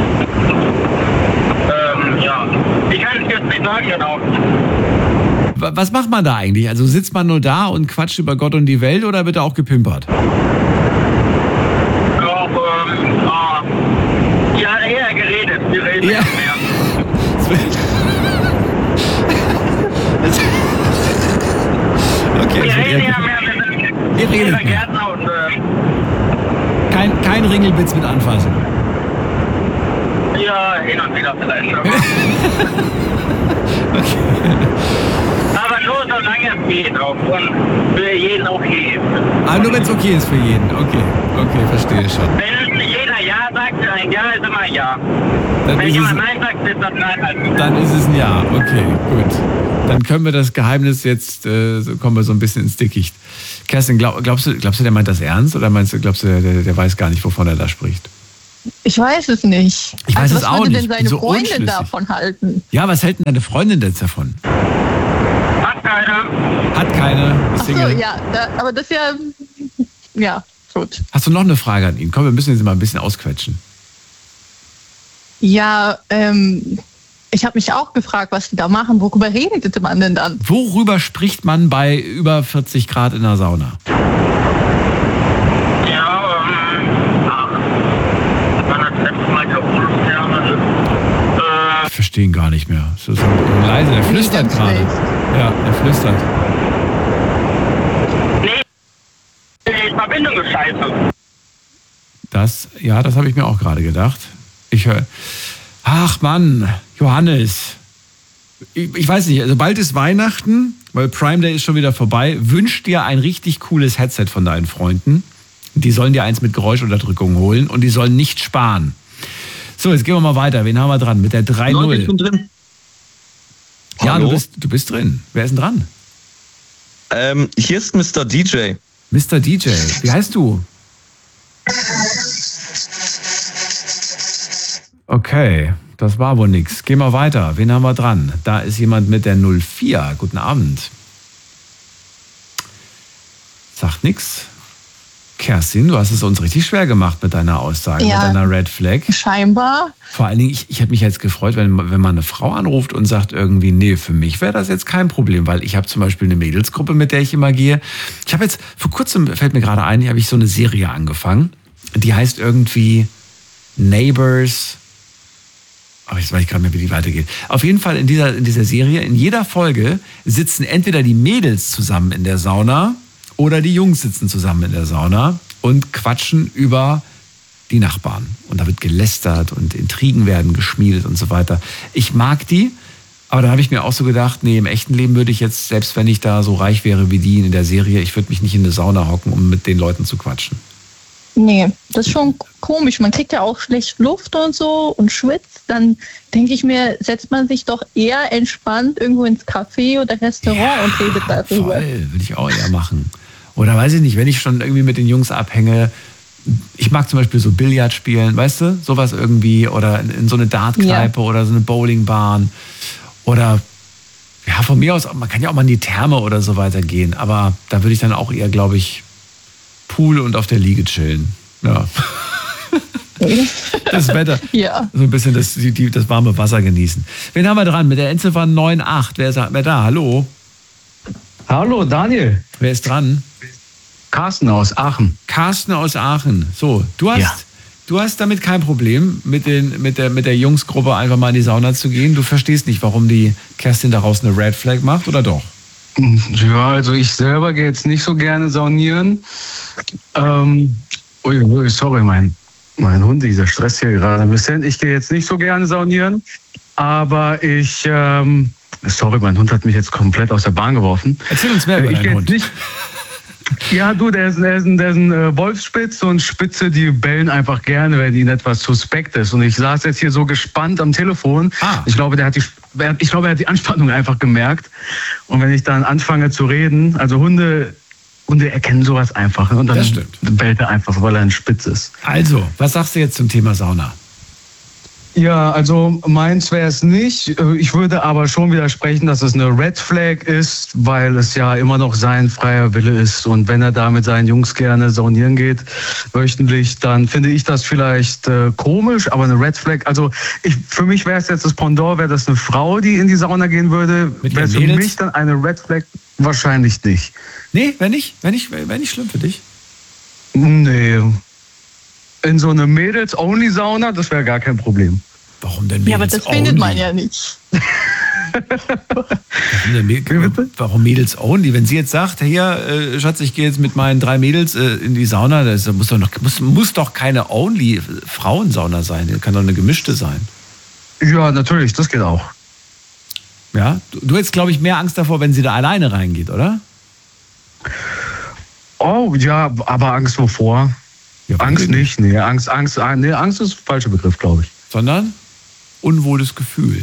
ähm, ja, ich kann es jetzt nicht sagen genau. Wa- Was macht man da eigentlich? Also sitzt man nur da und quatscht über Gott und die Welt oder wird da auch gepimpert? Auch, ähm, ah, ja, eher geredet. Wir reden Ja. mehr. Okay, Wir also reden eher- ja mehr mit Ihr redet mehr. Gärtner und äh, Kein, kein Ringelbitz mit anfassen. ja, hin und wieder vielleicht. Aber, aber nur solange es geht auch und für jeden okay ist. Ah, nur wenn es okay ist für jeden. Okay, okay, verstehe schon. Wenn jeder Ja sagt, ein Ja ist immer Ja. Dann Wenn ist jemand es- Nein sagt, ist das Nein halt. Dann ist es ein Ja. Okay, gut. Dann können wir das Geheimnis jetzt, äh, so kommen wir so ein bisschen ins Dickicht. Kerstin, glaub, glaubst du, glaubst du, der meint das ernst oder meinst du, glaubst du, der, der weiß gar nicht, wovon er da spricht? Ich weiß es nicht. Ich weiß also, es was auch würde nicht. denn Ich bin seine so Freundin unschlüssig. davon halten? Ja, was hält denn deine Freundin jetzt davon? Hat keiner. Hat keine, ist Ach so, Single. ja, da, aber das ist ja, ja, gut. Hast du noch eine Frage an ihn? Komm, wir müssen jetzt mal ein bisschen ausquetschen. Ja, ähm, ich habe mich auch gefragt, was die da machen. Worüber redete man denn dann? Worüber spricht man bei über vierzig Grad in der Sauna? Ja, ähm, ach, wann hat das letzte Mal geholt? Ja, äh, Ich verstehe ihn gar nicht mehr. Es ist so leise, der flüstert ganz gerade. schlecht. Ja, er flüstert. nee, die Verbindung ist scheiße. Das, ja, das habe ich mir auch gerade gedacht. Ich höre, ach Mann, Johannes. Ich, ich weiß nicht, also bald ist Weihnachten, weil Prime Day ist schon wieder vorbei. Wünsch dir ein richtig cooles Headset von deinen Freunden. Die sollen dir eins mit Geräuschunterdrückung holen und die sollen nicht sparen. So, jetzt gehen wir mal weiter. Wen haben wir dran? Mit der drei null. Leute, ich bin drin. Ja, Hallo? du bist, du bist drin. Wer ist denn dran? Ähm, hier ist Mister D J. Mister D J. Wie heißt du? Okay, das war wohl nix. Gehen wir weiter. Wen haben wir dran? Da ist jemand mit der null vier. Guten Abend. Sagt nix. Kerstin, du hast es uns richtig schwer gemacht mit deiner Aussage, Ja. mit deiner Red Flag. Scheinbar. Vor allen Dingen, ich, ich hätte mich jetzt gefreut, wenn, wenn man eine Frau anruft und sagt irgendwie, nee, für mich wäre das jetzt kein Problem, weil ich habe zum Beispiel eine Mädelsgruppe, mit der ich immer gehe. Ich habe jetzt, vor kurzem, fällt mir gerade ein, habe ich so eine Serie angefangen, die heißt irgendwie Neighbors. Aber jetzt weiß ich gerade nicht mehr, wie die weitergeht. Auf jeden Fall in dieser, in dieser Serie, in jeder Folge sitzen entweder die Mädels zusammen in der Sauna oder die Jungs sitzen zusammen in der Sauna und quatschen über die Nachbarn. Und da wird gelästert und Intrigen werden geschmiedet und so weiter. Ich mag die, aber da habe ich mir auch so gedacht, nee, im echten Leben würde ich jetzt, selbst wenn ich da so reich wäre wie die in der Serie, ich würde mich nicht in eine Sauna hocken, um mit den Leuten zu quatschen. Nee, das ist schon komisch. Man kriegt ja auch schlecht Luft und so und schwitzt. Dann denke ich mir, setzt man sich doch eher entspannt irgendwo ins Café oder Restaurant Ja, und redet darüber. Voll, würde ich auch eher machen. Oder weiß ich nicht, wenn ich schon irgendwie mit den Jungs abhänge, ich mag zum Beispiel so Billard spielen, weißt du, sowas irgendwie, oder in, in so eine Dartkneipe ja. oder so eine Bowlingbahn oder ja, von mir aus, man kann ja auch mal in die Therme oder so weiter gehen, aber da würde ich dann auch eher, glaube ich, Pool und auf der Liege chillen. Ja. Das Wetter, ja. so ein bisschen das, die, das warme Wasser genießen. Wen haben wir dran? Mit der Endziffer neun acht. Wer ist wer da? Hallo? Hallo, Daniel. Wer ist dran? Carsten aus Aachen. Carsten aus Aachen. So, du hast, ja. du hast damit kein Problem, mit, den, mit, der, mit der Jungsgruppe einfach mal in die Sauna zu gehen. Du verstehst nicht, warum die Kerstin daraus eine Red Flag macht, oder doch? Ja, also ich selber gehe jetzt nicht so gerne saunieren. Ähm, ui, ui, sorry, mein, mein Hund, dieser Stress hier gerade ein bisschen. Ich gehe jetzt nicht so gerne saunieren, aber ich... Ähm, sorry, mein Hund hat mich jetzt komplett aus der Bahn geworfen. Erzähl uns mehr über ich deinen Hund. Nicht, ja, du, der ist, der ist, ein, der ist ein äh, Wolfsspitz und Spitze, die bellen einfach gerne, wenn ihnen etwas suspekt ist. Und ich saß jetzt hier so gespannt am Telefon. Ah. Ich glaube, der hat die, ich glaube, er hat die Anspannung einfach gemerkt. Und wenn ich dann anfange zu reden, also Hunde, Hunde erkennen sowas einfach. Und dann bellt er einfach, weil er ein Spitz ist. Also, was sagst du jetzt zum Thema Sauna? Ja, also meins wäre es nicht. Ich würde aber schon widersprechen, dass es eine Red Flag ist, weil es ja immer noch sein freier Wille ist. Und wenn er da mit seinen Jungs gerne saunieren geht, wöchentlich, dann finde ich das vielleicht äh, komisch, aber eine Red Flag, also ich, für mich wäre es jetzt das Pendant, wäre das eine Frau, die in die Sauna gehen würde, wäre es für mich dann eine Red Flag wahrscheinlich nicht. Nee, wäre nicht, wär nicht, wär nicht schlimm für dich? Nee. In so eine Mädels-Only-Sauna, das wäre gar kein Problem. Warum denn Mädels-Only? Ja, aber das only? findet man ja nicht. Warum, denn, warum Mädels-Only? Wenn sie jetzt sagt, hier, äh, Schatz, ich gehe jetzt mit meinen drei Mädels äh, in die Sauna, das muss doch, noch, muss, muss doch keine Only-Frauensauna sein, das kann doch eine gemischte sein. Ja, natürlich, das geht auch. Ja, du, du hättest, glaube ich, mehr Angst davor, wenn sie da alleine reingeht, oder? Oh, ja, aber Angst wovor? Ja, Angst nicht, nee, Angst, Angst, nee, Angst ist der falsche Begriff, glaube ich. Sondern unwohles Gefühl.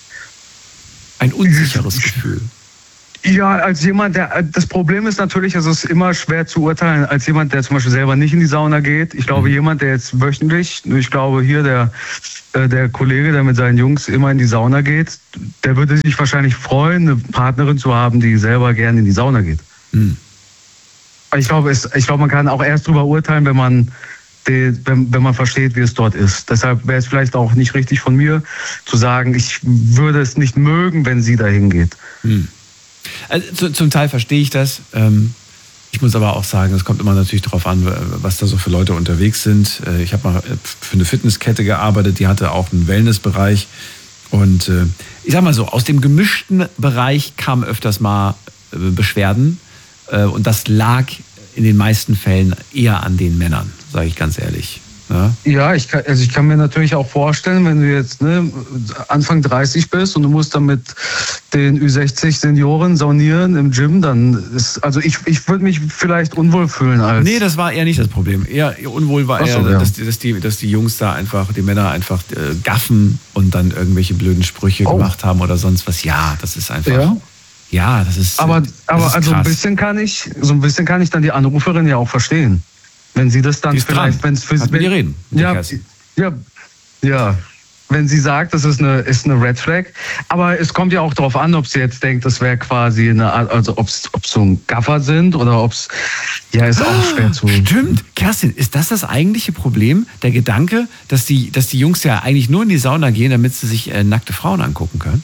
Ein unsicheres Gefühl. Ja, als jemand, der, das Problem ist natürlich, es ist immer schwer zu urteilen, als jemand, der zum Beispiel selber nicht in die Sauna geht. Ich glaube, mhm. jemand, der jetzt wöchentlich, ich glaube hier der, der Kollege, der mit seinen Jungs immer in die Sauna geht, der würde sich wahrscheinlich freuen, eine Partnerin zu haben, die selber gerne in die Sauna geht. Mhm. Ich glaube, es, ich glaube, man kann auch erst darüber urteilen, wenn man, die, wenn, wenn man versteht, wie es dort ist. Deshalb wäre es vielleicht auch nicht richtig von mir zu sagen, ich würde es nicht mögen, wenn sie dahin geht. Hm. Also, zum Teil verstehe ich das. Ich muss aber auch sagen, es kommt immer natürlich darauf an, was da so für Leute unterwegs sind. Ich habe mal für eine Fitnesskette gearbeitet, die hatte auch einen Wellnessbereich. Und ich sag mal so, aus dem gemischten Bereich kamen öfters mal Beschwerden. Und das lag in den meisten Fällen eher an den Männern, sage ich ganz ehrlich. Ja, ja ich, kann, also ich kann mir natürlich auch vorstellen, wenn du jetzt ne, Anfang dreißig bist und du musst dann mit den Ü sechzig Senioren saunieren im Gym, dann ist, also ich, ich würde mich vielleicht unwohl fühlen als... Nee, das war eher nicht das Problem. Eher unwohl war eher, so, ja. dass, dass, die, dass die Jungs da einfach, die Männer einfach äh, gaffen und dann irgendwelche blöden Sprüche oh. gemacht haben oder sonst was. Ja, das ist einfach... Ja. Ja, das ist. Aber, das aber ist also ein bisschen kann ich, so ein bisschen kann ich dann die Anruferin ja auch verstehen. Wenn sie das dann die ist vielleicht, wenn es für sie. Mit ihr reden. Mit ja, ja, ja. Wenn sie sagt, das ist eine, ist eine Red Flag. Aber es kommt ja auch darauf an, ob sie jetzt denkt, das wäre quasi eine, also ob es so ein Gaffer sind oder ob es, ja, ist auch schwer zu. Stimmt. Kerstin, ist das das eigentliche Problem? Der Gedanke, dass die, dass die Jungs ja eigentlich nur in die Sauna gehen, damit sie sich äh, nackte Frauen angucken können?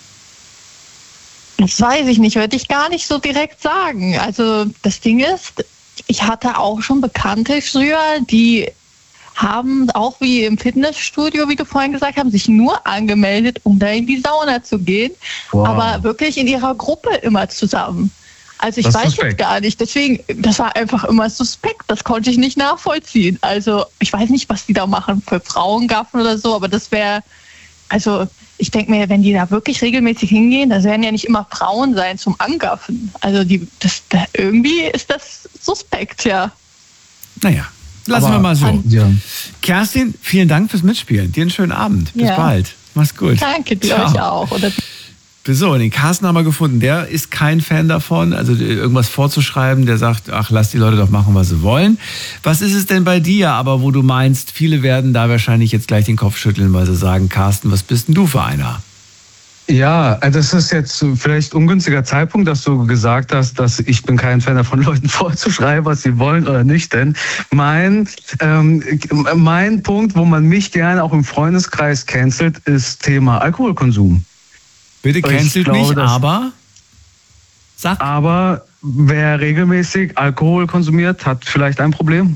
Das weiß ich nicht, würde ich gar nicht so direkt sagen. Also das Ding ist, ich hatte auch schon Bekannte früher, die haben auch wie im Fitnessstudio, wie du vorhin gesagt hast, sich nur angemeldet, um da in die Sauna zu gehen, wow. aber wirklich in ihrer Gruppe immer zusammen. Also ich das weiß suspekt. jetzt gar nicht, deswegen, das war einfach immer suspekt, das konnte ich nicht nachvollziehen. Also ich weiß nicht, was die da machen für Frauengaffen oder so, aber das wäre, also ich denke mir, wenn die da wirklich regelmäßig hingehen, das werden ja nicht immer Frauen sein zum Angaffen. Also die, das, da, irgendwie ist das suspekt, ja. Naja, lassen aber wir mal so. Ja. Kerstin, vielen Dank fürs Mitspielen. Dir einen schönen Abend. Bis ja. bald. Mach's gut. Danke dir euch auch. Oder So, den Carsten haben wir gefunden. Der ist kein Fan davon, also irgendwas vorzuschreiben. Der sagt, ach, lass die Leute doch machen, was sie wollen. Was ist es denn bei dir, aber wo du meinst, viele werden da wahrscheinlich jetzt gleich den Kopf schütteln, weil sie sagen, Carsten, was bist denn du für einer? Ja, das ist jetzt vielleicht ein ungünstiger Zeitpunkt, dass du gesagt hast, dass ich bin kein Fan davon, Leuten vorzuschreiben, was sie wollen oder nicht. Denn mein, ähm, mein Punkt, wo man mich gerne auch im Freundeskreis cancelt, ist Thema Alkoholkonsum. Bitte cancelt glaube, mich, aber sag. Aber wer regelmäßig Alkohol konsumiert, hat vielleicht ein Problem.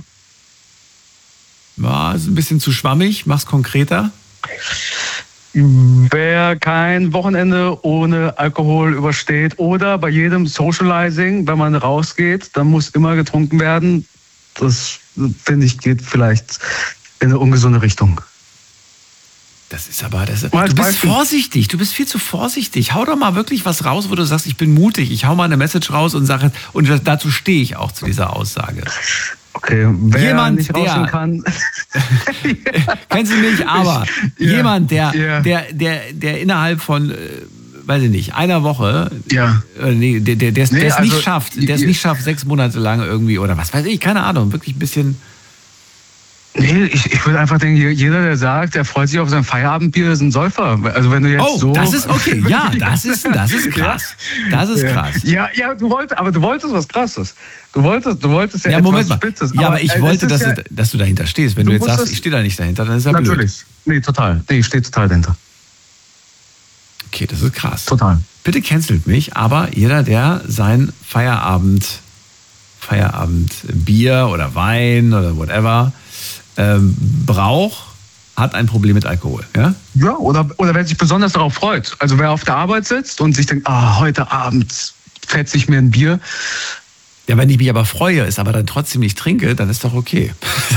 Ja, ist ein bisschen zu schwammig. Mach's konkreter. Wer kein Wochenende ohne Alkohol übersteht oder bei jedem Socializing, wenn man rausgeht, dann muss immer getrunken werden. Das, finde ich, geht vielleicht in eine ungesunde Richtung. Das ist aber, das, du bist vorsichtig, du bist viel zu vorsichtig. Hau doch mal wirklich was raus, wo du sagst, ich bin mutig. Ich hau mal eine Message raus und sage, und dazu stehe ich auch zu dieser Aussage. Okay, wer jemand, nicht der kann. Kennst du nicht, aber Ich, ja, jemand, der, ja. der, der, der innerhalb von, äh, weiß ich nicht, einer Woche, ja. äh, nee, der, der, der es Nee, also, also, nicht schafft, der es ja. nicht schafft, sechs Monate lang irgendwie oder was weiß ich, keine Ahnung, wirklich ein bisschen. Nee, ich, ich würde einfach denken, jeder, der sagt, er freut sich auf sein Feierabendbier, ist ein Säufer. Also wenn du jetzt Oh, so... das ist okay. Ja, das ist, das ist krass. Das ist krass. Ja, ja, du wolltest, aber du wolltest was Krasses. Du wolltest, du wolltest ja, Ja, etwas Moment mal. Spitzes. Ja, aber ich äh, wollte, das dass, ist du, dass du dahinter stehst. Wenn Du du, jetzt sagst, musstest- ich stehe da nicht dahinter, dann ist ja blöd. Natürlich. Nee, total. Nee, ich stehe total dahinter. Okay, das ist krass. Total. Bitte cancelt mich, aber jeder, der sein Feierabend, Feierabend Bier oder Wein oder whatever ähm, braucht, hat ein Problem mit Alkohol. Ja? Ja, oder, oder wer sich besonders darauf freut. Also wer auf der Arbeit sitzt und sich denkt, ah, heute Abend fetze ich mir ein Bier. Ja, wenn ich mich aber freue, es aber dann trotzdem nicht trinke, dann ist doch okay.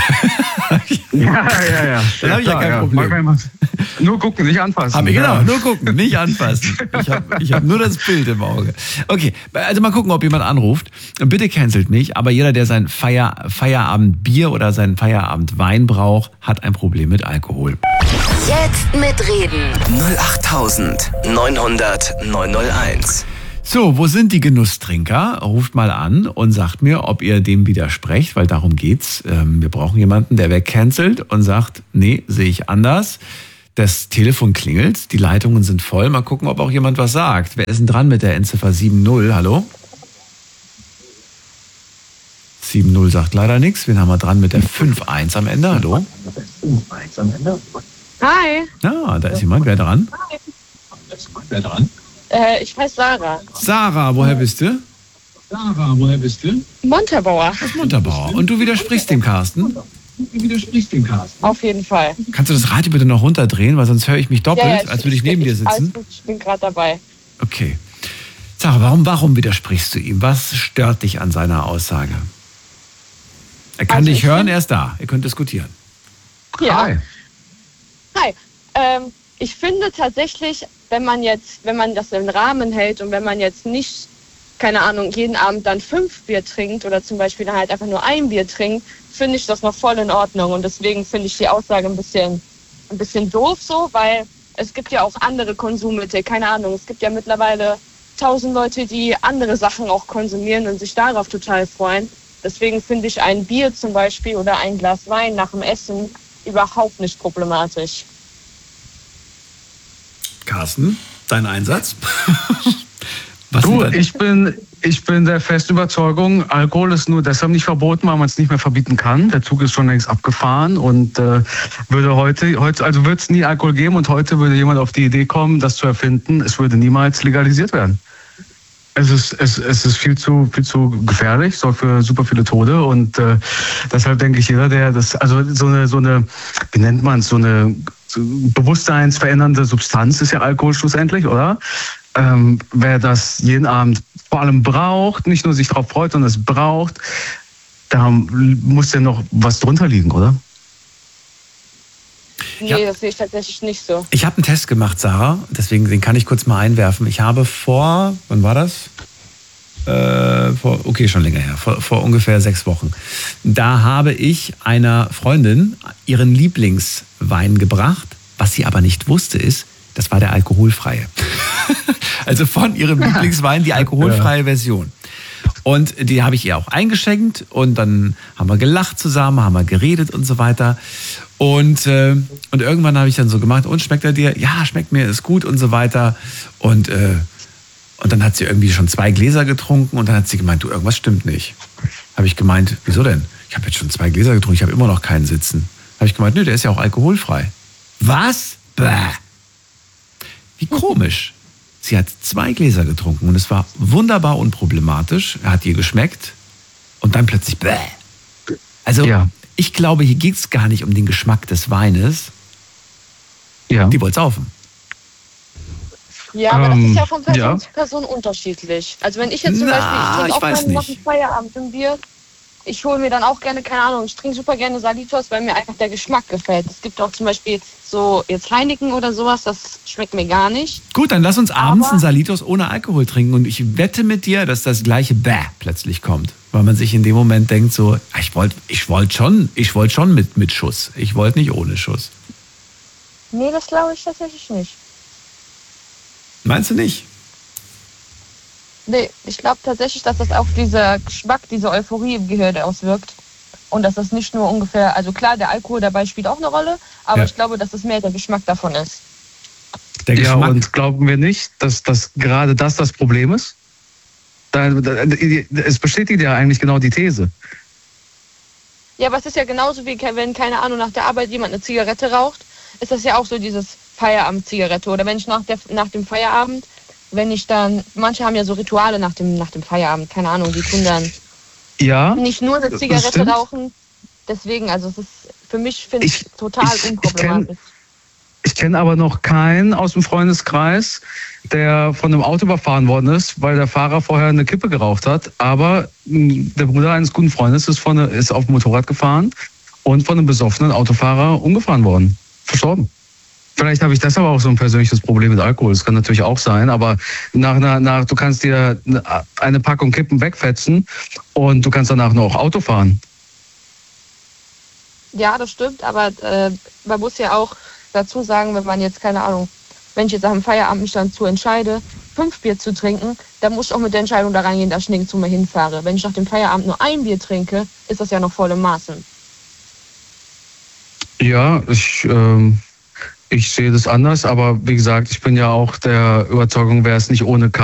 Ja, ja, ja. Dann habe ich ja kein Problem. Nur gucken, nicht anfassen. Aber genau, Ja. nur gucken, nicht anfassen. Ich habe ich hab nur das Bild im Auge. Okay, also mal gucken, ob jemand anruft. Bitte cancelt mich, aber jeder, der sein Feier, Feierabendbier oder seinen Feierabendwein braucht, hat ein Problem mit Alkohol. Jetzt mitreden. null acht neunhundert neunhunderteins. So, wo sind die Genusstrinker? Ruft mal an und sagt mir, ob ihr dem widersprecht, weil darum geht's. Ähm, wir brauchen jemanden, der wer cancelt und sagt, nee, sehe ich anders. Das Telefon klingelt, die Leitungen sind voll. Mal gucken, ob auch jemand was sagt. Wer ist denn dran mit der Endziffer sieben null? Hallo? sieben null sagt leider nichts. Wen haben wir dran mit der fünf eins am Ende? Hallo? fünf eins am Ende. Hi. Ja, da ist jemand. Wer dran? Wer dran? Äh, ich heiße Sarah. Sarah, woher bist du? Sarah, woher bist du? Montabaur. Aus Montabaur. Und du widersprichst dem Carsten? Du widersprichst dem Carsten. Auf jeden Fall. Kannst du das Radio bitte noch runterdrehen, weil sonst höre ich mich doppelt, Ja, ja, ich- als würde ich neben dir Alles sitzen. gut, ich bin gerade dabei. Okay. Sarah, warum, warum widersprichst du ihm? Was stört dich an seiner Aussage? Er kann Also dich ich hören, find- er ist da. Ihr könnt diskutieren. Ja. Hi. Hi. Ähm, ich finde tatsächlich, wenn man jetzt, wenn man das im Rahmen hält und wenn man jetzt nicht, keine Ahnung, jeden Abend dann fünf Bier trinkt oder zum Beispiel dann halt einfach nur ein Bier trinkt, finde ich das noch voll in Ordnung. Und deswegen finde ich die Aussage ein bisschen, ein bisschen doof so, weil es gibt ja auch andere Konsummittel. Keine Ahnung, es gibt ja mittlerweile tausend Leute, die andere Sachen auch konsumieren und sich darauf total freuen. Deswegen finde ich ein Bier zum Beispiel oder ein Glas Wein nach dem Essen überhaupt nicht problematisch. Carsten, dein Einsatz? Was Du, sind deine- ich bin, ich bin der festen Überzeugung, Alkohol ist nur deshalb nicht verboten, weil man es nicht mehr verbieten kann. Der Zug ist schon längst abgefahren und äh, würde heute, heute, also wird es nie Alkohol geben und heute würde jemand auf die Idee kommen, das zu erfinden. Es würde niemals legalisiert werden. Es ist, es, es ist viel zu, viel zu gefährlich, sorgt für super viele Tode und äh, deshalb denke ich, jeder, der das, also so eine, so eine, wie nennt man es, so eine so bewusstseinsverändernde Substanz ist ja Alkohol schlussendlich, oder? Ähm, wer das jeden Abend vor allem braucht, nicht nur sich darauf freut, sondern es braucht, da muss ja noch was drunter liegen, oder? Nee, Ja. das sehe ich tatsächlich nicht so. Ich habe einen Test gemacht, Sarah, deswegen den kann ich kurz mal einwerfen. Ich habe vor, wann war das? Äh, vor, okay, schon länger her, vor, vor ungefähr sechs Wochen. Da habe ich einer Freundin ihren Lieblingswein gebracht. Was sie aber nicht wusste, ist, Das war der alkoholfreie. Also von ihrem Lieblingswein die alkoholfreie Version. Und die habe ich ihr auch eingeschenkt und dann haben wir gelacht zusammen, haben wir geredet und so weiter. Und, äh, und irgendwann habe ich dann so gemacht, und schmeckt er dir? Ja, schmeckt mir, ist gut und so weiter. Und, äh, und dann hat sie irgendwie schon zwei Gläser getrunken und dann hat sie gemeint, du, irgendwas stimmt nicht. Habe ich gemeint, wieso denn? Ich habe jetzt schon zwei Gläser getrunken, ich habe immer noch keinen sitzen. Habe ich gemeint, nö, der ist ja auch alkoholfrei. Was? Bäh. Wie komisch. Sie hat zwei Gläser getrunken und es war wunderbar unproblematisch. Er hat ihr geschmeckt und dann plötzlich bäh. Also ja. Ich glaube, hier geht es gar nicht um den Geschmack des Weines. Ja. Die wollte saufen. Ja, aber Ähm, das ist ja von Person ja. zu Person unterschiedlich. Also wenn ich jetzt zum Na, Beispiel, ich trinke ich auch weiß gerne nach nicht. dem Feierabend ein Bier. Ich hole mir dann auch gerne, keine Ahnung, ich trinke super gerne Salitos, weil mir einfach der Geschmack gefällt. Es gibt auch zum Beispiel so jetzt Heineken oder sowas, das schmeckt mir gar nicht. Gut, dann lass uns abends Aber- einen Salitos ohne Alkohol trinken und ich wette mit dir, dass das gleiche Bäh plötzlich kommt. Weil man sich in dem Moment denkt so, ah, ich wollte ich wollt schon, ich wollt schon mit, mit Schuss. Ich wollte nicht ohne Schuss. Nee, das glaube ich tatsächlich nicht. Meinst du nicht? Nee, ich glaube tatsächlich, dass das auf dieser Geschmack, diese Euphorie im Gehirn auswirkt. Und dass das nicht nur ungefähr, also klar, der Alkohol dabei spielt auch eine Rolle, aber Ja. ich glaube, dass es mehr der Geschmack davon ist. Ja, und glauben wir nicht, dass, dass gerade das das Problem ist? Da, da, es bestätigt ja eigentlich genau die These. Ja, aber es ist ja genauso wie, wenn, keine Ahnung, nach der Arbeit jemand eine Zigarette raucht, ist das ja auch so dieses Feierabend-Zigarette. Oder wenn ich nach, der, nach dem Feierabend, wenn ich dann, manche haben ja so Rituale nach dem, nach dem Feierabend, keine Ahnung, die tun dann Ja. nicht nur eine das Zigarette stimmt. rauchen. Deswegen, also es ist für mich, finde ich, total unproblematisch. Ich kenne aber noch keinen aus dem Freundeskreis, der von einem Auto überfahren worden ist, weil der Fahrer vorher eine Kippe geraucht hat. Aber mh, der Bruder eines guten Freundes ist, von, ist auf dem Motorrad gefahren und von einem besoffenen Autofahrer umgefahren worden. Verstorben. Vielleicht habe ich deshalb auch so ein persönliches Problem mit Alkohol. Das kann natürlich auch sein, aber nach, nach, nach, du kannst dir eine Packung Kippen wegfetzen und du kannst danach noch Auto fahren. Ja, das stimmt, aber äh, man muss ja auch dazu sagen, wenn man jetzt, keine Ahnung, wenn ich jetzt nach dem Feierabend mich dann zu entscheide, fünf Bier zu trinken, dann muss ich auch mit der Entscheidung da reingehen, dass ich nirgends zu mir hinfahre. Wenn ich nach dem Feierabend nur ein Bier trinke, ist das ja noch voll im Maßen. Ja, ich, ähm, ich sehe das anders, aber wie gesagt, ich bin ja auch der Überzeugung, wer es nicht ohne kann.